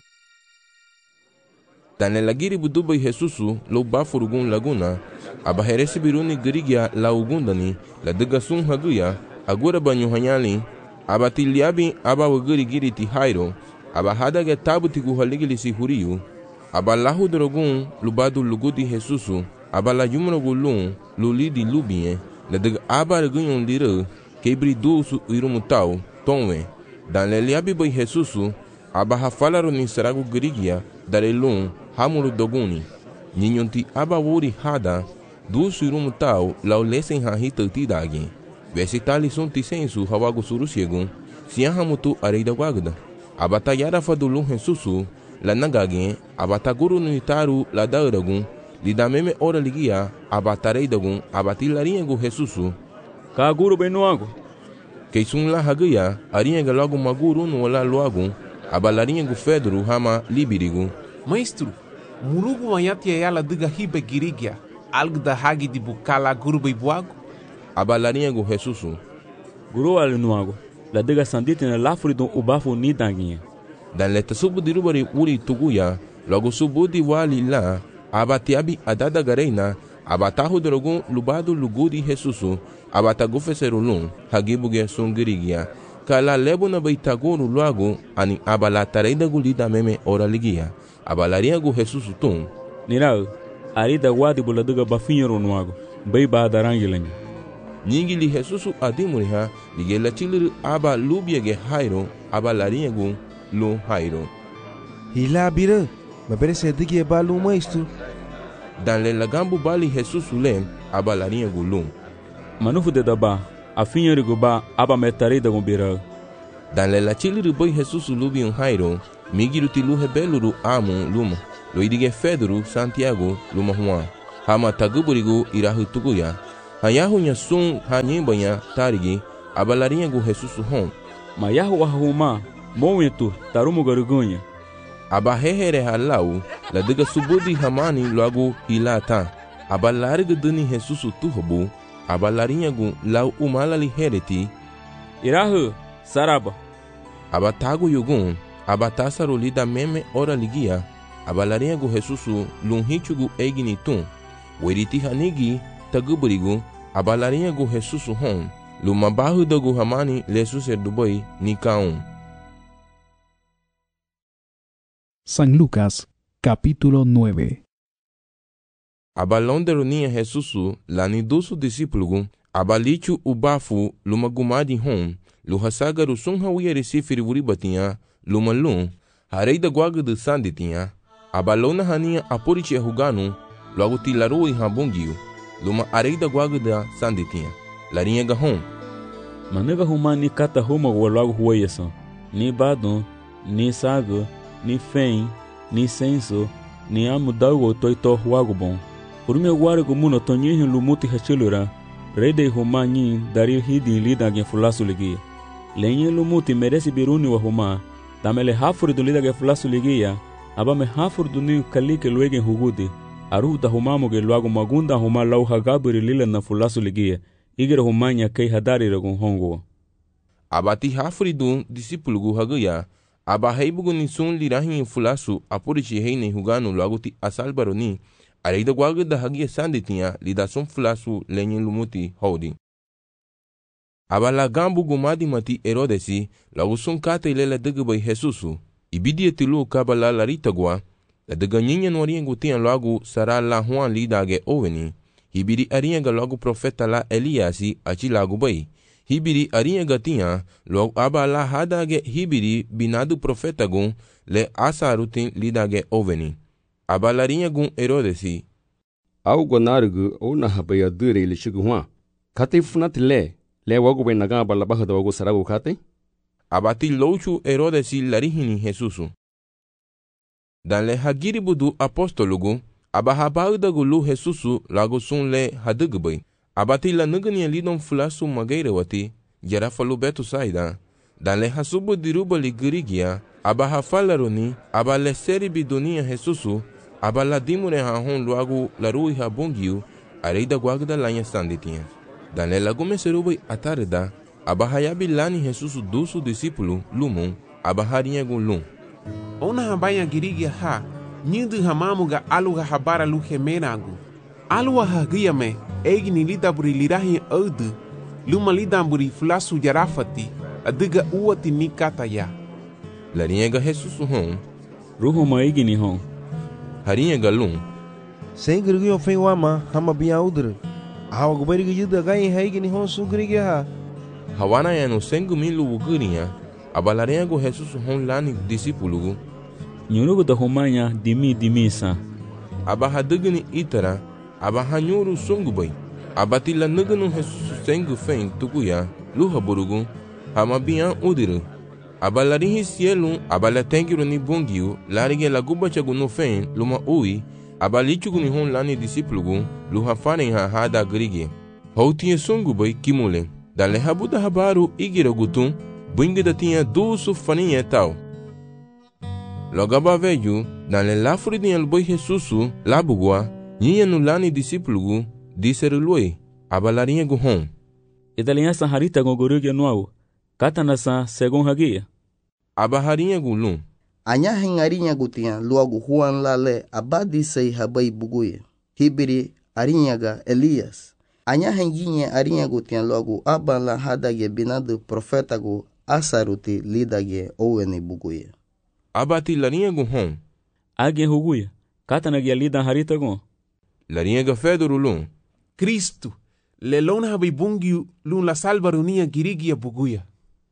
Dan le lagiri budu bai Jesusu lo ba furugun laguna aba heresi biruni girigia la ugundani la diga sun haguya agura banyu hanyali aba tiliabi aba wagiri giri ti hairo aba hadaga tabu ti guhaligili si huriyu aba lahu drogun lubadu lugudi Jesusu aba la yumrogu lun lulidi lubie la diga aba regunyon lira kebri dusu irumutau tonwe. Dan le liabi bai Jesusu aba hafalaru ni saragu girigia darelun hamuru doguni ninyonti aba wuri hada dusu irumutau lau lesen hahita tidagi vesitali sunti sensu hawagu surusiegun siya hamutu areida wagda aba tayara fadulun Jesusu la nagagi aba taguru nitaru la dauragun lidameme ora ligia aba tareidagun aba tilaringu Jesusu Kaguru benuago. Keisun la hagaya arinha logo maguru no la logo abalarinha gu Fedro hama libirigu. Maestro, murugu mayati yala diga hibe girigia algo da hagi di bukala guru beibuago. Abalarinha gu Jesusu. Guru alinuago. La diga sandite na lafuri don ubafu ni danginha. Dan leta subu dirubari uri tuguya logo subu di wali la abatiabi adada gareina abatahu drogun lubado lugudi Jesusu abatagu feserulun hagibuge sungirigia kala lebo na baitaguru luago ani abala tareida gulida meme ora ligia abalaria gu Jesusu tun nirao arida wadi buladuga bafinyo nuago bai ba darangilen nyingi li Jesusu adimuriha ligela chilir aba lubiege hairo abalaria gu lu hairo hilabira mabere sedigi balu maistu. Dan le lagambu bali Jesusu lem abalaria gu lum manufu de daba afinyo rigoba aba metare da gumbira. Dan le la chili boy Jesusu lubi un hairo migiru ti luhe beluru amu luma lo idige Fedro Santiago luma Juan hama taguburigu irahu tuguya hayahunya sun hanyembanya tarigi abalariagu Jesus hon mayahu ahuma momentu tarumu garugunha abahehere halau ladiga subudi hamani logo hilata abalariga dani Jesus tuhubu abalariagu lau umalali hereti irahu saraba abatagu yugun abatasaru lida meme ora ligia abalariagu Jesus lunhichugu eginitum weriti hanigi taguburigu abalariagu Jesus hon lumabahu dagu hamani lesu serdubai nikaun. San Lucas, capítulo nueve. Abalonde ronia Jesusu lani dosu discípulo abalichu ubafu lumagumadi hon luhasagaru sun hawiya resifiri wuribatinha lumalun hareida guaga de sanditinha abalona hania aporiche huganu logo tilaru e habungiu luma areida guaga da sanditinha larinha gahon manega huma ni kata huma logo huayasa ni badon ni sago ni fen ni senso ni amudago toito huago bom por meu guargo muno tonyehin lumuti hachelura rede huma nyin dari hidi lida gen fulasu ligia lenye lumuti meresi biruni wa huma tamele hafuri do lida gen fulasu ligia abame hafuri do ni kalike luegen hugudi aruda huma moge luago magunda huma lau hagabiri lila na fulasu ligia igere huma nya kei hadari ragun hongo abati hafuri do discípulo haguya aba heibugu ni sun lirahin fulasu apurichi heine huganu luago ti asalbaroni areida guaga da hagia sanditinha lidasun fulasu lenye lumuti holding abala gambu gumadi mati Herodesi lagu sun kata ilela dagabai Jesusu ibidia tilu kabala larita gua la daga nyinya noriengu tian lagu sara la huan lidage oveni hibiri arienga lagu profeta la Eliasi achi lagu bai hibiri arienga tian lagu abala hadage hibiri binadu profeta gun le asarutin lidage oveni abalarinha gun Herodesi au gonargu ona habaya dure le shiguwa kate funati le le wago be naga bala bahada wago sarago kate abati louchu Herodesi larihini Jesusu dan le hagiri budu apostolugu abahabauda gulu Jesusu lago sun le hadugbai abati la nugani lidon fulasu magaire wati jara falu betu saida dan le hasubu diruba ligirigia abahafalaroni abale seri bidunia Jesusu abala dimure ha hon luagu larui ha bungiu areida guagda lanha sanditinha dan le lagume serubai atarda abahayabi lani Jesus dusu discípulo lumon abaharinha gun lum ona habaya girigia ha nyindu hamamuga aluga habara lu hemenagu alua hagia me egni lidaburi lirahi audu luma lidamburi fulasu jarafati adiga uati nikata ya larinha Jesus hon ruhu maigni hon harinha galum sem grigio fen wama hama bia udre hawa gubari gida gai haigni hon su grigia ha hawana ya no sengu milu ugurinha abalarinha go Jesus hon lani discípulo nyurugo da homanya dimi dimisa abahadugni itara abahanyuru sungubai abatila nugunu Jesus sengu fen tukuya luha burugu hama bia udre abalarihi cielo abalatengiru ni bungiu larige laguba chagu no fen luma ui abalichugu ni hon lani discípulo luha faren ha hada grige houtinha sungu bai kimule dale habuda habaru igira gutum bingida tinha dusu faninha tal logaba veju dale lafuri dinha luboi Jesusu labugua nhinha no lani discípulo diserului abalarinha gu hon idalinha saharita gogorugia nuau katanasa segon hagia abaharinha gulum anya hengarinya gutia luagu huan lale abadi sei habai buguye hibiri arinyaga Elias anya henginya arinya gutia luagu abala hadage binadu profeta gu asaruti lidage oweni buguye abati larinha gu hon age huguye katanagia lida harita gu larinha ga fedorulum Cristo lelona habai bungi lun la salvarunia girigia buguya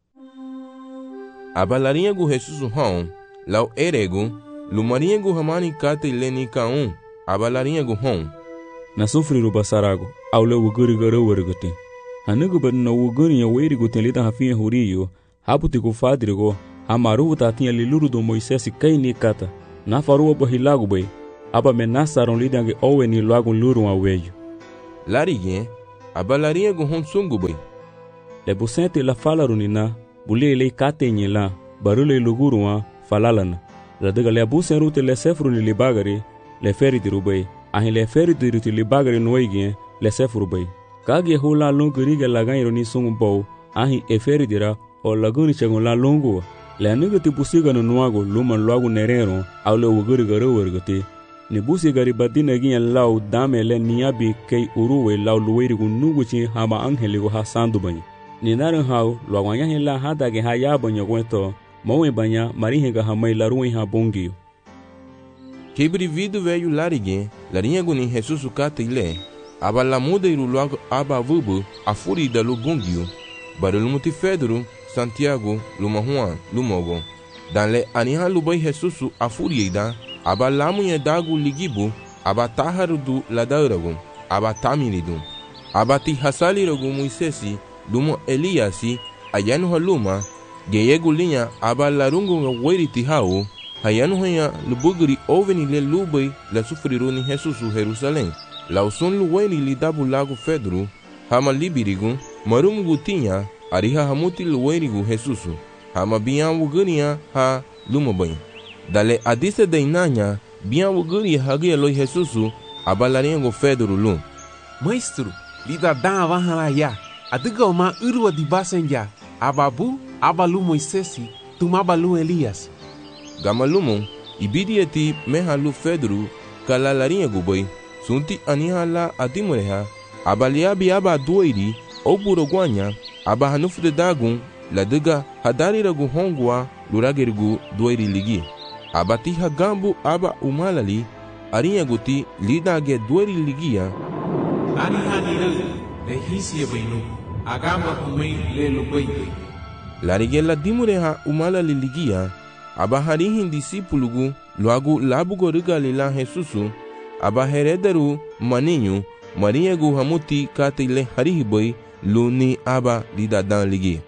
abalarinha gu Jesus hon lau eregu lumarinha gu hamani kate leni kaun abalarinha gu hon na sufri ruba sarago aule wuguri gara warguti hanugu ben na wuguri ya weri gutin lita hafiya huriyo haputi ku fadrigo hamaru tatinha liluru do Moisés kai ni kata na faruwa bahilago bai aba me nasaron lidange owe ni luagun lurun aweyo. Larigien, aba larinha gu hon sungu bay. Le busente la falarunina, bule le katenye la, barule lugurua falalana. La daga le abusen rute le sefruni li bagari, le feri dirubay. Ahin le feri diruti li bagari noigien, le sefru bay. Kage hula longu riga lagairo ni sungu bow, ahin e feri dira, o laguni chagun la longu. Le anigati busiga no nuago, luman luagu nerero, au le uguri garuwergati. Ni busi gari badina gien lau dame le niabi kei uruwe lau luwerigu nuguchi hama angeligu ha sandu banyi. Ni naran hau luagwanya hila hadage ha yabanyo gwento, mawe banya marihinga hamai laruwe ha bongiyo. Kebri vidu veio larigien, larinha guni Jesus kata ile, aba la muda iru luago aba vubu, a furida lu bongio, barulumuti Fedro, Santiago, luma Juan, lumogo. Dan le aniha lubai Jesus a furida, aba lamunye dagu ligibu, aba taharudu ladauragu, aba tamiridu. Aba ti hasaliragu Moisesi, lumo Eliasi, ayanu haluma, geyegu linha aba larungu wairiti hau, hayanu hanya lubugri oveni le lubai la sufriru ni Jesus Jerusalém. Lauson luweni li dabu lago Fedro, hama libirigu, marum gutinha, ariha hamuti luwenigu Jesus, hama biyan wugania ha lumabanha. Dale adise de inanya, biyan wuguri hagia loi Jesus, abalaringo Fedro lum. Maestro, lida dan avanhalaya, adiga uma urwa di basenja, ababu, abalu Moisesi, tumabalu Elias. Gamalumon, ibidieti mehalu Fedro, kalalaringo boy, sunti anihala adimureha, abaliabi aba doiri, oburogwanya, aba hanufu de dagun, ladiga hadariragu hongwa, luragerigu doiri ligi. Abati hagambu aba umalali, arinhaguti lidage doiri ligia. Anihanira, lehisia benu, agamba kumei lelo beibe. Larigela dimureha umalali ligia, aba harihin disipulugu, loagu labugo rigalila Jesusu, aba herederu maninho, marinhagu hamuti katile harihiboi, luni aba lidadan ligi.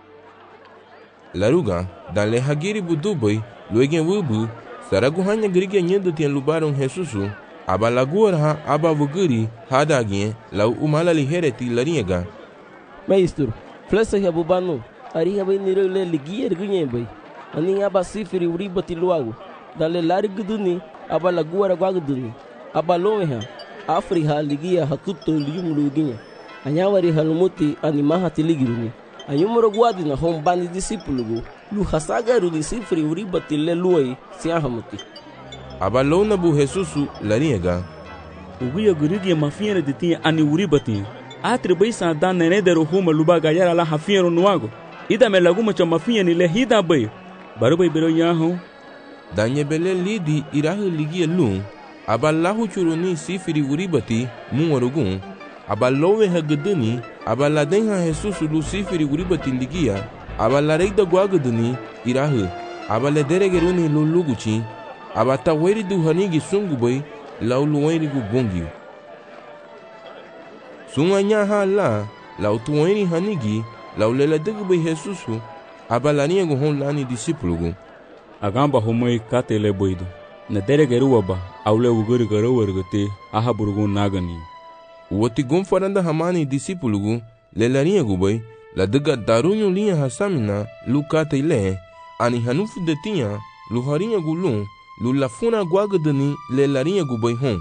Laruga, dan le hagiri buduboi, luegen wubu, saragu hanya grigia nyendo tien lubaron Jesusu, aba laguarha aba vuguri, hadagien, lau umalali hereti larinhaga. Maestro, flesa habubanu, ariha bai niro le ligia ergunye bai, ani aba sifiri uribati luagu, dan le lari guduni, aba laguara guaguduni, aba lomeha, afriha ligia hatuto lium luginya. Anyawari halumuti animaha tiligiruni. Anyumuro guadi na hombani disipulugu. Lu hasagaru disifri uribati le luai siahamuti. Abalona bu Jesusu larinhaga. Uguya gurigi mafiera de tinha ani uribati. Atri baisa dan nenedero huma lubaga yara la hafiero nuago. Ida me laguma cha mafia ni le hida bay. Barubai bero yaho. Danye bele lidi irahu ligia lum. Abalahu churuni sifri uribati muwarugun. Abalowe hagedani, abaladenha Jesus Luciferi uribati ligia, abalareida guagadani, irahu, abalederegeruni luluguchi, abataweri du hanigi sungubai, lauluweni gu bongi. Sunganya ha la, lautuweni hanigi, lauleladegbai Jesus, abalania gu hon lani disipulugu. Agamba homoi katele boido, na deregeruaba, aule uguri garowergate, ahaburgun nagani. Wati gomfaranda hamani disipulugu, le larinhagu bai, la daga darunyo linha hasamina, lu kata ile, ani hanufu de tinha, lu harinhagu lum, lu lafuna guagadani, le larinhagu bai hon.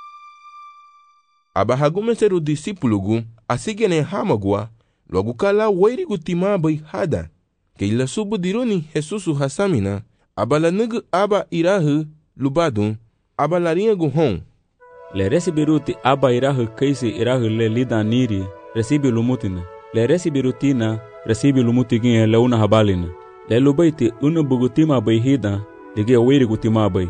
Abahagumeseru disipulugu, asigene hamagua, logo kala wairigu tima bai hada, ke ila subu diruni Jesusu hasamina, abala nugu aba irahu, lubadun, aba larinhagu hon. Le recibiruti aba irahu kaisi irahu le lida niri, recibi lumutina. Le recibirutina, recibi lumutigin le una habalina. Le lubaiti una bugutima bai hida, lige wiri gutima bai.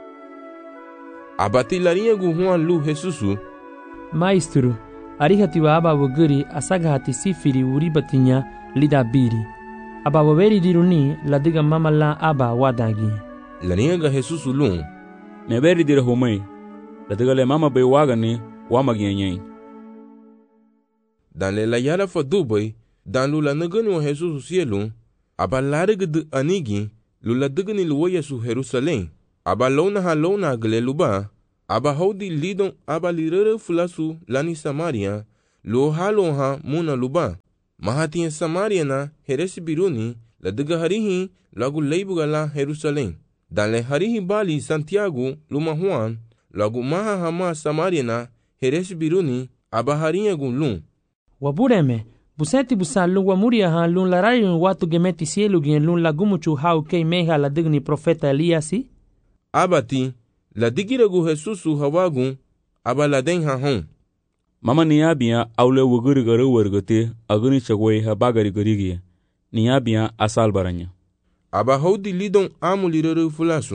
Abati larinhagu Juan lu Jesusu. Maestro, arihatiwa aba wuguri asagahati sifiri uribatinya lida biri. Aba waweri diruni ladiga mama la aba wadagi. Larinhaga Jesusu lum. Meberi dire homai. Latigale mama bai wagani wamagianyai. Dan le la yara fa dubai, dan lula nagani wa Jesus cielo, aba larga de anigi, lula degani luwa Yesu Jerusalém, aba lona ha lona gle luba, aba hodi lidon aba lirere fulasu lani Samaria, lo halo ha muna luba. Mahatiya Samaria na heresi biruni, la diga harihi lagu leibuga la Jerusalem. Dan le harihi bali Santiago luma Juan, lagu maha hama Samaria na heresi biruni, aba hariya gun lun. Wabureme, buseti busan lun wamuria ha lun larayun watu gemeti sielu gen lun lagumuchu hau kei meha la digni profeta Eliasi? Abati, la digiragu Jesusu hawagun, aba la den ha hon. Mama niabia aule wuguri gara wargate aguni chagway ha bagari garigia. Niabia asal baranya. Aba hodi lidon amu lirere fulasu.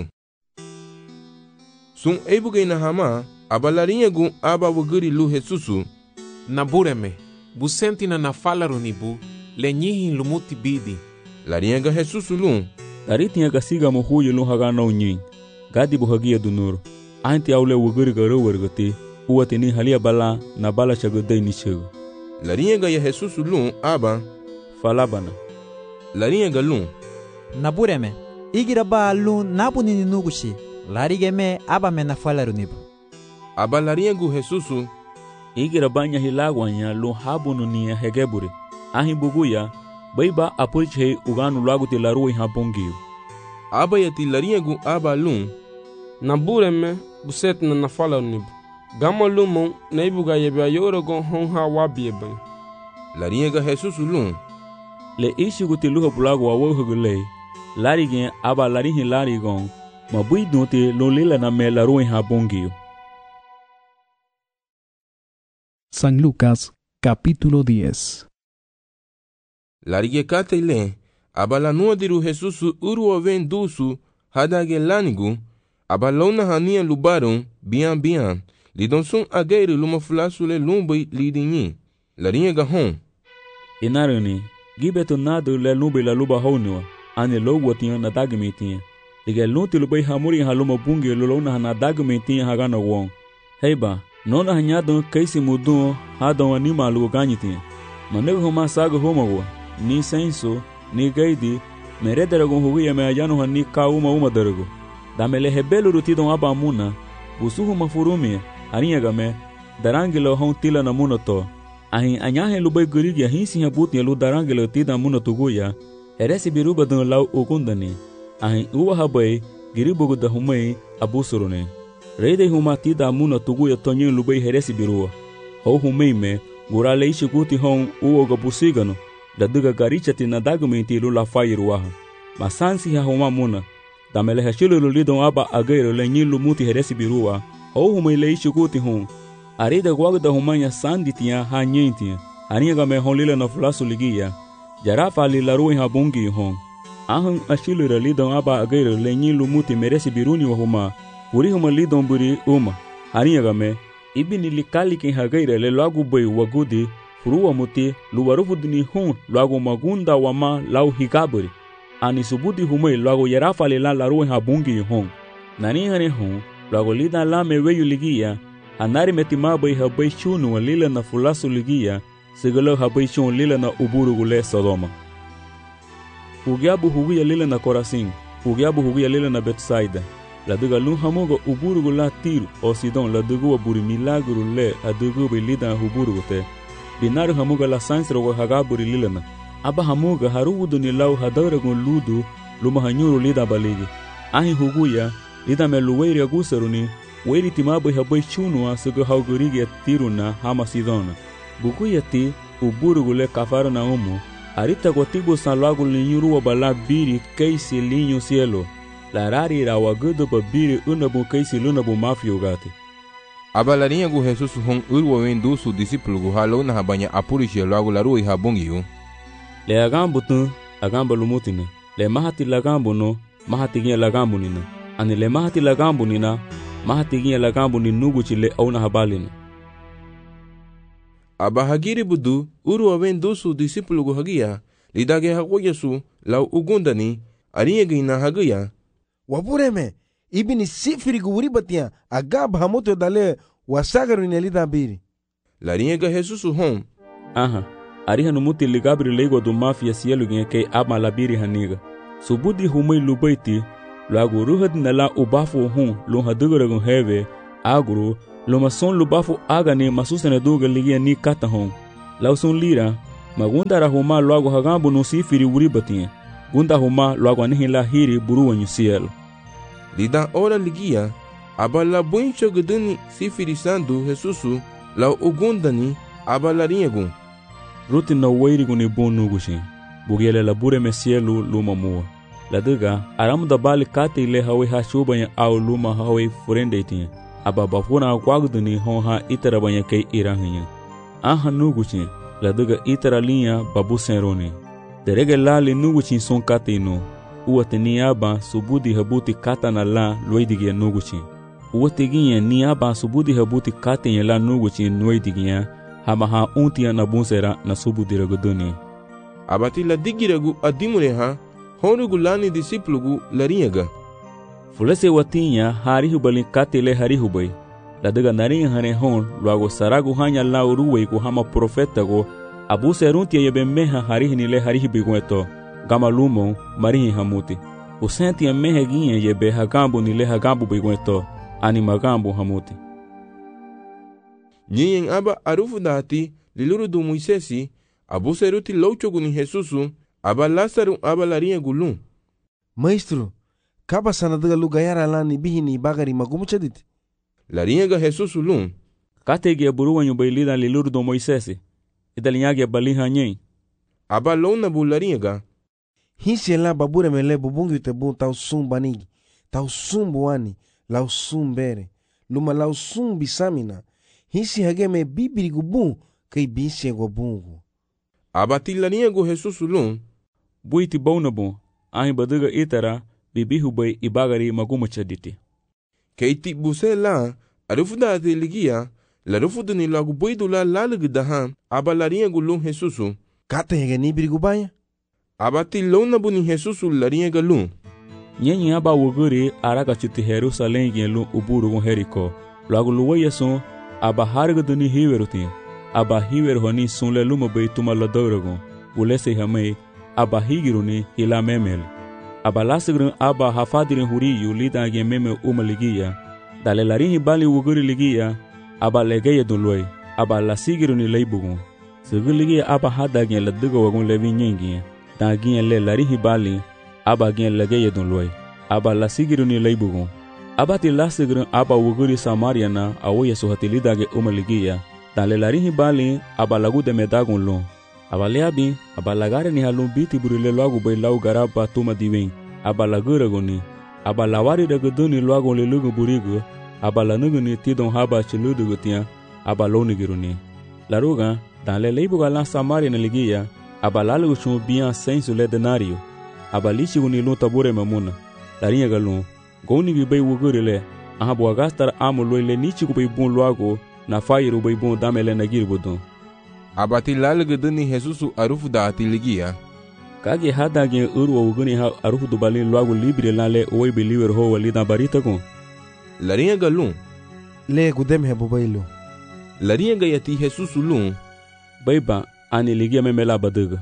Sun ebuge na hama, aba larinha gun aba wuguri lu Jesusu. Nabureme, busenti na nafalaru nibu, le nyihin lumuti bidi. Larinha ga Jesusu lun. Laritinha ga siga mohuye lun haga na unyin. Gadi buhagia dunur. Anti aule wuguri gara wargate. Uwate ni halia bala na bala chagodai ni chego. Larinha ga ya Jesusu lun aba. Falabana. Larinha ga lun. Nabureme, igira ba lun nabu ni nugushi. Larige me aba me na falaru nibu. Aba larinha gu Jesusu. Igira banya hilagwanya lun habunu ni hegebure. Ahi buguya, baiba apuriche uganu lagu te laruwe habongiyo. Aba ya ti larinha gu aba lun. Nabureme, buset na na falaru nibu. Gama lumon na ibuga yebe ayoro gon hon ha wabi ebe. Larinha ga Jesusu lun. Le ishi guti luha bulago awo hugule. Lari gen aba larihi lari gon. Mabui dote lo lela na me laruwe ha bongiyo. San Lucas, capítulo diez. Larige kate le, aba la nua diru Jesusu uru ven dusu, hadage lanigu, aba lona hania lubaron, bian bian, lidon sun agere luma fulasu le lumbai lidinyi. Larinha ga hon. Inarani, gibeto nado le lumbai la luba honua, ane logo tinha na dagmetinha. Liga lunti lubai hamuri haluma bungi lulona na dagmetinha hagana won. Heiba, nona hanyado kaisi mudun hadon anima lugo ganyitinha. Manego homa saga homawa, ni senso, ni gaidi, meredaragon huguya me ayano hani ka uma uma darago. Damele hebelo rutidon aba muna, busuhu mafurumia, arinha game, darangilo hon tila na muna to. Ahin anyahe lubai gurigi ahin siha buti lu darangilo tida muna tuguya, heresi biruba don lau ogundani. Ahin uwa habai, giribugu da humai abusurune. Reide huma tida muna tuguya tonyin lubai heresi birua. Hau humai me, gurale ishi guti hon uoga busigano, da duga garichati na dagumenti lu la fairuaha. Masansi ha huma muna, damele hashilo lulidon aba agero le nyilu muti heresi birua, hau humai le ishi guti hon. Arida guagda humanya sanditia ha nyentia, arinha game hon lila na fulasu ligia, jarafa li la ruin ha bungi hon. Ahun ashilo lidon aba agero le nyilu muti meresi biruni wa huma, puri huma lidon buri uma, arinha game, ibini likali kin hagaira le lagu bai wagudi, furuwa muti, luwarufu dini hon, lagu magunda wama lau higaburi. Ani subudi humai lagu jarafa li la la ruin ha bungi hon. Nani hane hon, lagu lida la me weyu ligia, anari metima bai habai chunu wa lila na fulasu ligia, sigalo habai chun lila na uburu gule Sodoma. Ugiabu huguya lila na Korasin, ugiabu huguya lila na Betsaida. La duga lun hamuga uburu gula Tiru o Sidon la dugu wa buri milagru le a dugu bai lida na huburu gute. Binaru hamuga la sansra wa hagaburi lila na. Aba hamuga haruudu ni lau hadara gun ludu luma hanyuru lida baligi. Ahi huguya lida me luweiri agusaruni Weri timabai habai chunua suga haugurigi tiruna hama Sidona. Buku yati uburugule kafaro na umu. Arita kwa tibu san lagu linyuru wa bala biri kaisi linyo cielo. La rari ra wagudu ba biri unabu kaisi lunabu mafio gati. Aba larinha gu Jesusu hon urwa wendu su disipulu gu halo na habanya apurishi lagu laru iha bongiyu. Le agambu tun, agamba lumutina. Le mahati lagambu no, mahati ginya lagambu nina. Ani le mahati lagambu nina, mahatiginya lagambu ni nugu chile au na habalina. Aba hagiri budu uru awen dusu disipulu gu hagia lidage hagoyasu lau ugundani arinha gina hagia. Wabureme ibini sifiri gu uribatia agab hamoto dale wasagaru ni lida biri. Larinha ga Jesusu hon. Aha, ariha numuti ligabri lego do mafia cielo ginha kei ama labiri haniga. Subudi humai lubaiti Luego ruhad nala ubafo hun lo hadugaragun heve agro lo mason lo bafo agane masusene duga ligia ni kata hon. Lausun lira magundara huma luego hagambu no sifiri wuri batinha. Gunda huma luego anihin la hiri buru wanyu cielo. Lida ora ligia abala buncho guduni sifiri sandu Jesusu la ugundani abalarinha gun. Ruti na wairi guni bonu gushin. Bugele la bure me cielo luma mua. La duga aram da bali kate ile hawe ha shubanya au luma hawe furende itinha. Aba bafuna kwagduni hon ha itara banya kei irahinya. Aha nuguchin la duga itara linha babu senrone. Derege lali nuguchin son kate ino. Uwate ni aba subudi habuti kata na la loidigia nuguchin. Uwate ginye ni aba subudi habuti kate nye la nuguchin loidigia. Hama ha untia na bunsera na subudi ragoduni. Abati la digiragu adimure ha. Honugu lani disiplugu larinyaga. Fulese watinya harihu balin katile harihu bay. La daga narin hane hon luago saragu hanya la uruwe ku hama profeta go abu seruntia yebe meha harihi nile harihi bigueto gama lumo marihi hamuti. Usentia meha ginye yebe hagambu nile hagambu bigueto ani magambu hamuti. Nyen aba arufu dati liluru du Moisesi abu seruti louchogu ni Jesusu aba Lázaro aba larinha gulum. Maestro, kaba sanadaga lu gayara la ni bihi ni bagari magumu chadit. Larinha ga Jesusu lum. Katege buruwanyu bailida liluru do Moisesi. Idalinyage baliha nyen. Aba lona bu larinha ga. Hinsi la babure mele bubungi te bu tau sum banigi. Tau sum buani. Lau sum bere. Luma lau sum bisamina. Hinsi hage me bibiri gubu. Kei binsi ego bungu. Abati larinha go Jesusu lum. Buiti bauna bon. Ahi baduga itara bibihu bay ibagari magumu chaditi. Keiti buse la arufuda ate ligia la rufudu ni lagu boidu la lalugu daha aba larinha go lum Jesusu. Kata hege ni biri gubaya? Abati lona bu ni Jesusu larinha ga lum. Nyenyi aba wuguri araga chuti Jerusalem gen lum uburu gon heriko. Lagu luwa yason aba hargudu ni hiwerutin. Aba hiwer honi sunle luma bay tuma la dauragon. Ulese hamay aba higiruni hila memel. Aba lasigrin aba hafadirin huriyu lida gen meme uma ligia. Dale larinhi bali wuguri ligia. Aba legeye dunloy. Aba lasigiruni leibugun. Sugu ligia aba hada gen ladiga wagun levi nyengin. Da gen le larinhi bali. Aba gen legeye dunloy. Aba lasigiruni leibugun. Aba ti lasigrin aba wuguri Samariana awo yesu hati lida gen uma ligia. Dale larinhi bali aba lagu de medagun lon. Aba leabi, aba lagare ni halun biti burile luagu bay lau garaba tuma diwen. Aba lagura goni. Aba lawari dagaduni luagu le lugu burigu. Aba lanuguni tidon haba chiludu gutia. Aba lonigiruni. Laruga, dan le leibu galan Samaria na ligia. Aba lalugu chun bian sensu le denario. Aba lichi guni lun tabure mamuna. Larinha galun. Goni bi bay wugurile. Aha buagastar amu loy le nichi kubay bun luagu. Na fairu bay bun damele na girbudun. Abati lalugu duni Jesusu arufu da ati ligia. Kage hada gen urwa uguni ha arufu do balin luagu libre lale oi believer ho walida barita kon. Larinha ga lum. Le gudem he bubailu. Larinha ga yati Jesusu lum. Baiba ani ligia memela baduga.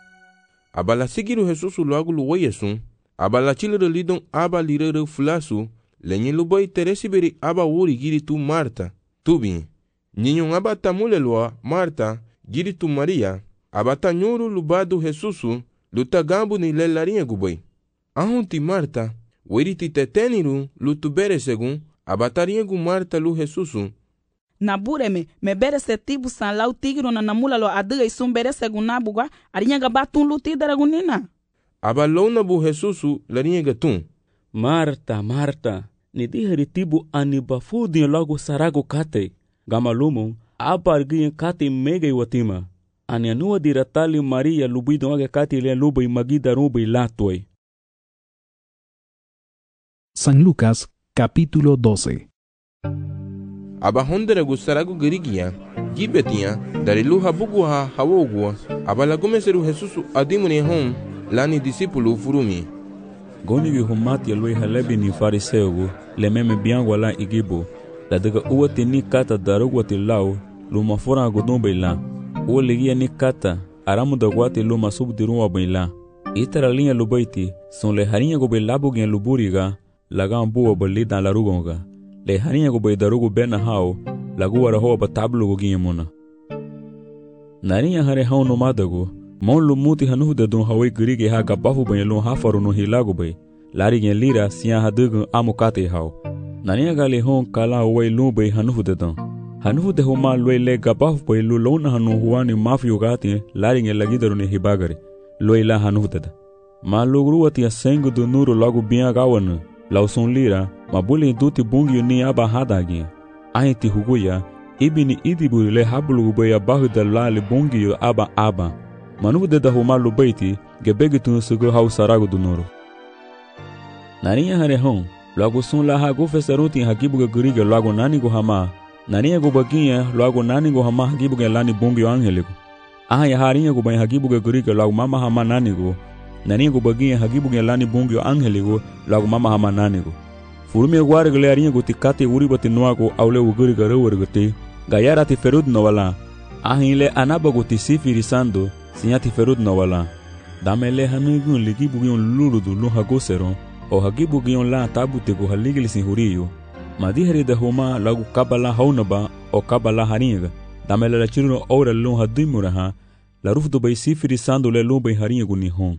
Abala sigiru Jesusu luagu luwa yesun. Abala chilere lidon aba lirere fulasu. Lenye lubai teresi beri aba wuri giri tu Marta. Tubi. Ninyon aba tamule lua Marta. Giri tu Maria. Abata nyuru lubadu Jesusu. Luta gambu ni le larinha gubai. Ahunti Marta. Weriti teteniru lutu bere segun. Abatarinha gu Marta lu Jesusu. Na bureme me bere se tibu san lau tigiro na namula lo adiga isum bere segun na buga. Arinha gabatun luti daragunina. Abalona bu Jesusu larinha gatun. Marta, Marta. Ni dihari tibu anibafudi logo sarago kate. Gamalumo. Abargiyen kati mega iwatima. Anianua diratali Maria lubido age kati le lubai magida rubai latoi. San Lucas, capítulo doce. Abahondere gusaragu girigia, gibetia, darilu habugua hawogua, abalagomeseru Jesusu adimune hon, lani disipulu furumi. Goni vi humati aloi halebi ni fariseugu, le meme biangwa la igibo, la daga uwati ni kata darugwati lao, luma fora godon baila. Uwa ligia ni kata, aramu dagwati luma subdirunwa baila. Itara linha lubaiti son le harinha go be labu gen luburiga laga mbuwa ba lida la rugonga. Le harinha go be darugo bena hao lagu wara hoa ba tablu go ginha mona. Narinha hare hao no madago mon lu muti hanuhu da dun hawai gerige ha gabafu banha lun hafaru no hilago be. Lari gen lira siya hadugu amukate hao. Narinha gali hon kala hawai lun be hanuhu da dun. Hanuhu da huma lue le gabafu be lu lona hanu huani mafi ugati lari gen lagidaru ne hibagari. Loi la hanuhu da. Ma lugru atia sengu do nuru logo binha gawana. Lau son lira, ma bule duti bungi ni aba hadagi. Ainti huguya, ibini idiburi le hablu ubaya bahu da lali bungi aba aba. Manuhu da huma lubaiti, gebegi tunu sugu hau sarago do nuru. Narinha hare hon, logo son la hago fesaruti hagibuga guriga logo nani go hama. Narinha go baginha logo nani go hama hagibuga lani bungi angeligo. Aha ya harinha go banha hagibuga guriga logo mama hama nani go. Narinha go baginha hagibuga lani bungi angeligo logo mama hama nani go. Furumi guare gale arinha go tikate uribati noago aule uguriga rewergate. Gayara ti ferud no wala. Ahile anaba go tisifiri sando sinyati ferud no wala. Damele hanugun ligibugion luludu lo hagoseron. O hagibugion la tabute go haligili sin huriyo. Madihari da homa lagu kabala haunaba o kabala harinha. Damele la chiruno ora lun hadimuraha. La rufdo bay sifiri sando le lun bay harinha gu nihon.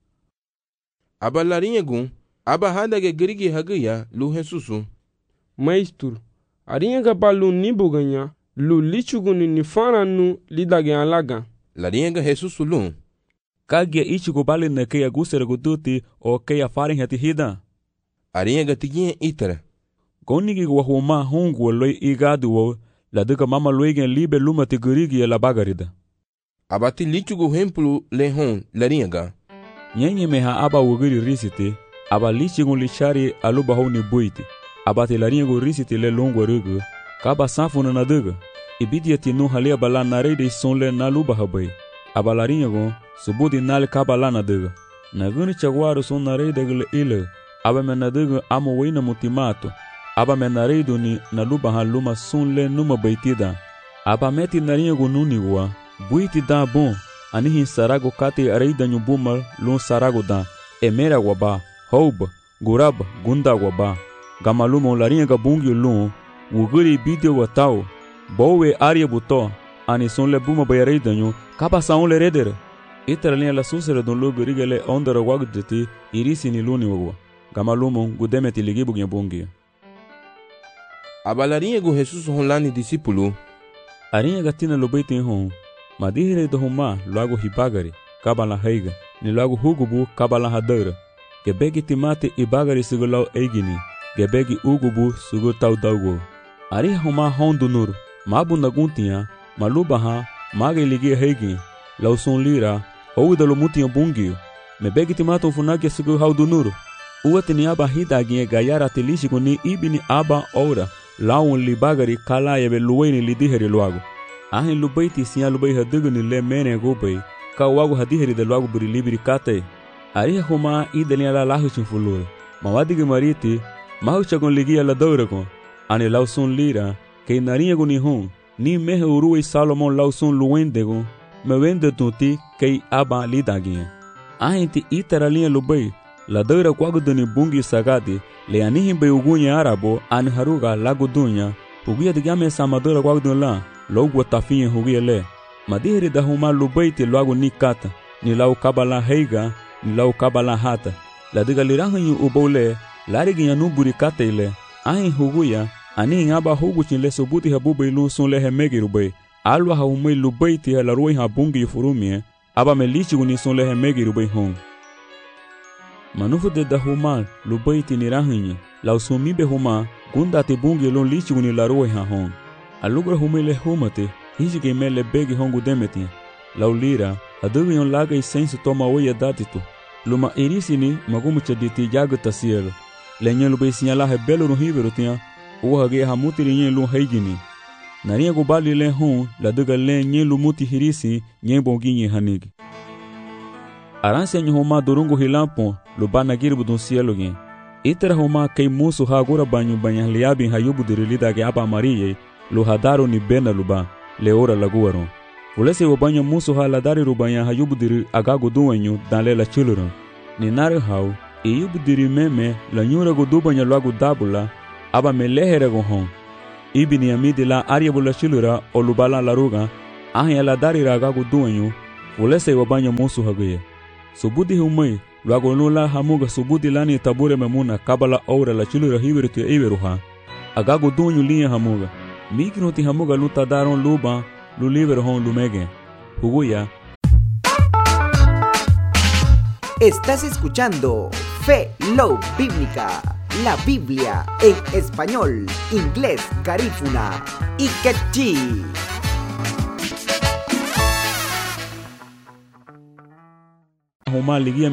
Aba larinha gun, aba hadage gerigi hagaya lu Jesusu. Maestro, arinha gaba lu nibu ganha, lu lichugu ni nifana nu lidage alaga. Larinha ga Jesusu lun. Kagia ichigo bale na keia gusera guduti o keia farin hati hida. Arinha ga tiginha itara. Gonigi go homa hongu loi igadu o la duka mama loigen libe luma te gurigi la bagarida. Abati lichugo hemplu le hon larinha ga. Nyenye meha aba wugiri risiti, aba lichigo lichari aluba honi buiti. Abati larinha go risiti le longo rugu, kaba sanfuna na duga. Ibidia tinu halia bala narede son le naluba habai. Aba larinha go subudi nal kaba lana duga. Naguni chagwaru son narede gule ile, aba me na duga amo wina mutimato. Aba me nareido ni naluba ha luma son le numa baitida. Aba meti narinha go nunigua, buiti da bon. Anihin sarago kate areida nyubumal lun sarago da. Emera waba, houba, guraba, gunda waba. Gamaluma larinha gabungi lun, wuguri bidio watao. Bowe aria buto, ani son le buma bayareida nyu, kaba saun le redere. Itara linha la susere don lugu rigele ondara wagdeti, irisi ni luni wagwa. Gamaluma gudemeti ligibu nyabungi. Aba larinha go Jesus honlani discípulo. Arinha gatina lobeite hon. Madihire do homa logo hibagari, kabala heiga, ni logo hugubu kabala hadara. Gebegi timate ibagari sigulau eigini, gebegi ugubu sugutau daugo. Ari homa hondo nur, mabu naguntia, malubaha, mage ligi heigi, lauson lira, ou da lomutia bungio. Mebegi timato funagi sugu haudu nur. Uatini aba hidagi gayara telishiko ni ibini aba ora, laun libagari kala yebe luweni lidiheri logo. Ahin lubaiti siya lubai hadugu ni le mene gubay, ka wagu hadiheri de logo buri libiri kate. Ari homa idalina la lahu chunfulur. Mawadigi mariti, mahu chagon ligia la dauragon. Ani lauson lira, kei narinha gu ni hon, ni mehe uruwe Salomon lauson luwendegon, me wende tunti kei aba lidaginha. Ahin ti itara linha lubai, la daura kwagu ni bungi sagadi, le anihin bay ugunha arabo, ani haruga lagu dunya, uguia digame samadora kwagu la, logo tafinha hugia le. Madiheri da huma lubaiti logo ni kata, ni lau kabala heiga, ni lau kabala hata. La diga lirahanyu ubole, lariginha nuburi kata ile, ahin huguia, ani ngaba huguchin le subuti habubai lu son le hemegi rubai. Alwa ha umai lubaiti ha laroi ha bungi furumie, aba me lichigu ni son le hemegi rubai hong. Manufu de da huma lubaiti ni rahanyi, lau sumibe huma, gunda te bungi lon lichigu ni laroi ha hong. Alugra humile humate, hijige mele begi hongu demeti. Laulira, adugu yon laga i sensu toma oia datitu. Luma irisini magumu chaditi jaga tasielo. Lenye lube sinyala he belo ruhiveru tia, uwa hage hamuti li nye lu heigini. Narinha gubali le hon, la duga le nye lu muti hirisi, nye bongi nye hanigi. Aranse nye homa durungu hilampo, luba nagiribu dun sielo gen. Itera homa kei musu hagura banyu banyah liabin hayubu dirilida ge aba mariye, lu hadaru ni bena luba, leora laguaron. Fulese wo banya muso ha la dari rubanya ha yubudiri agago duwenyu dan la chilura. Ni nare hau, e yubudiri meme la nyura go dubanya lagu dabula, aba me lehere go hon. Ibi ni amidi la aria bula chilura o lubala la ruga, ahi la dari agago duwenyu, fulese wo banya muso haguye. Subudi humai, luago nula hamuga subudi lani tabure memuna kabala aura la chilura hibiritu ya iberuha. Agago duwenyu linha hamuga. Migroti hamuga luta daron luba, lu libero hon lumege. Huguya. Estás escuchando Fe Love Bíblica, la Biblia en español, inglés, garífuna y quechí. Homa ligia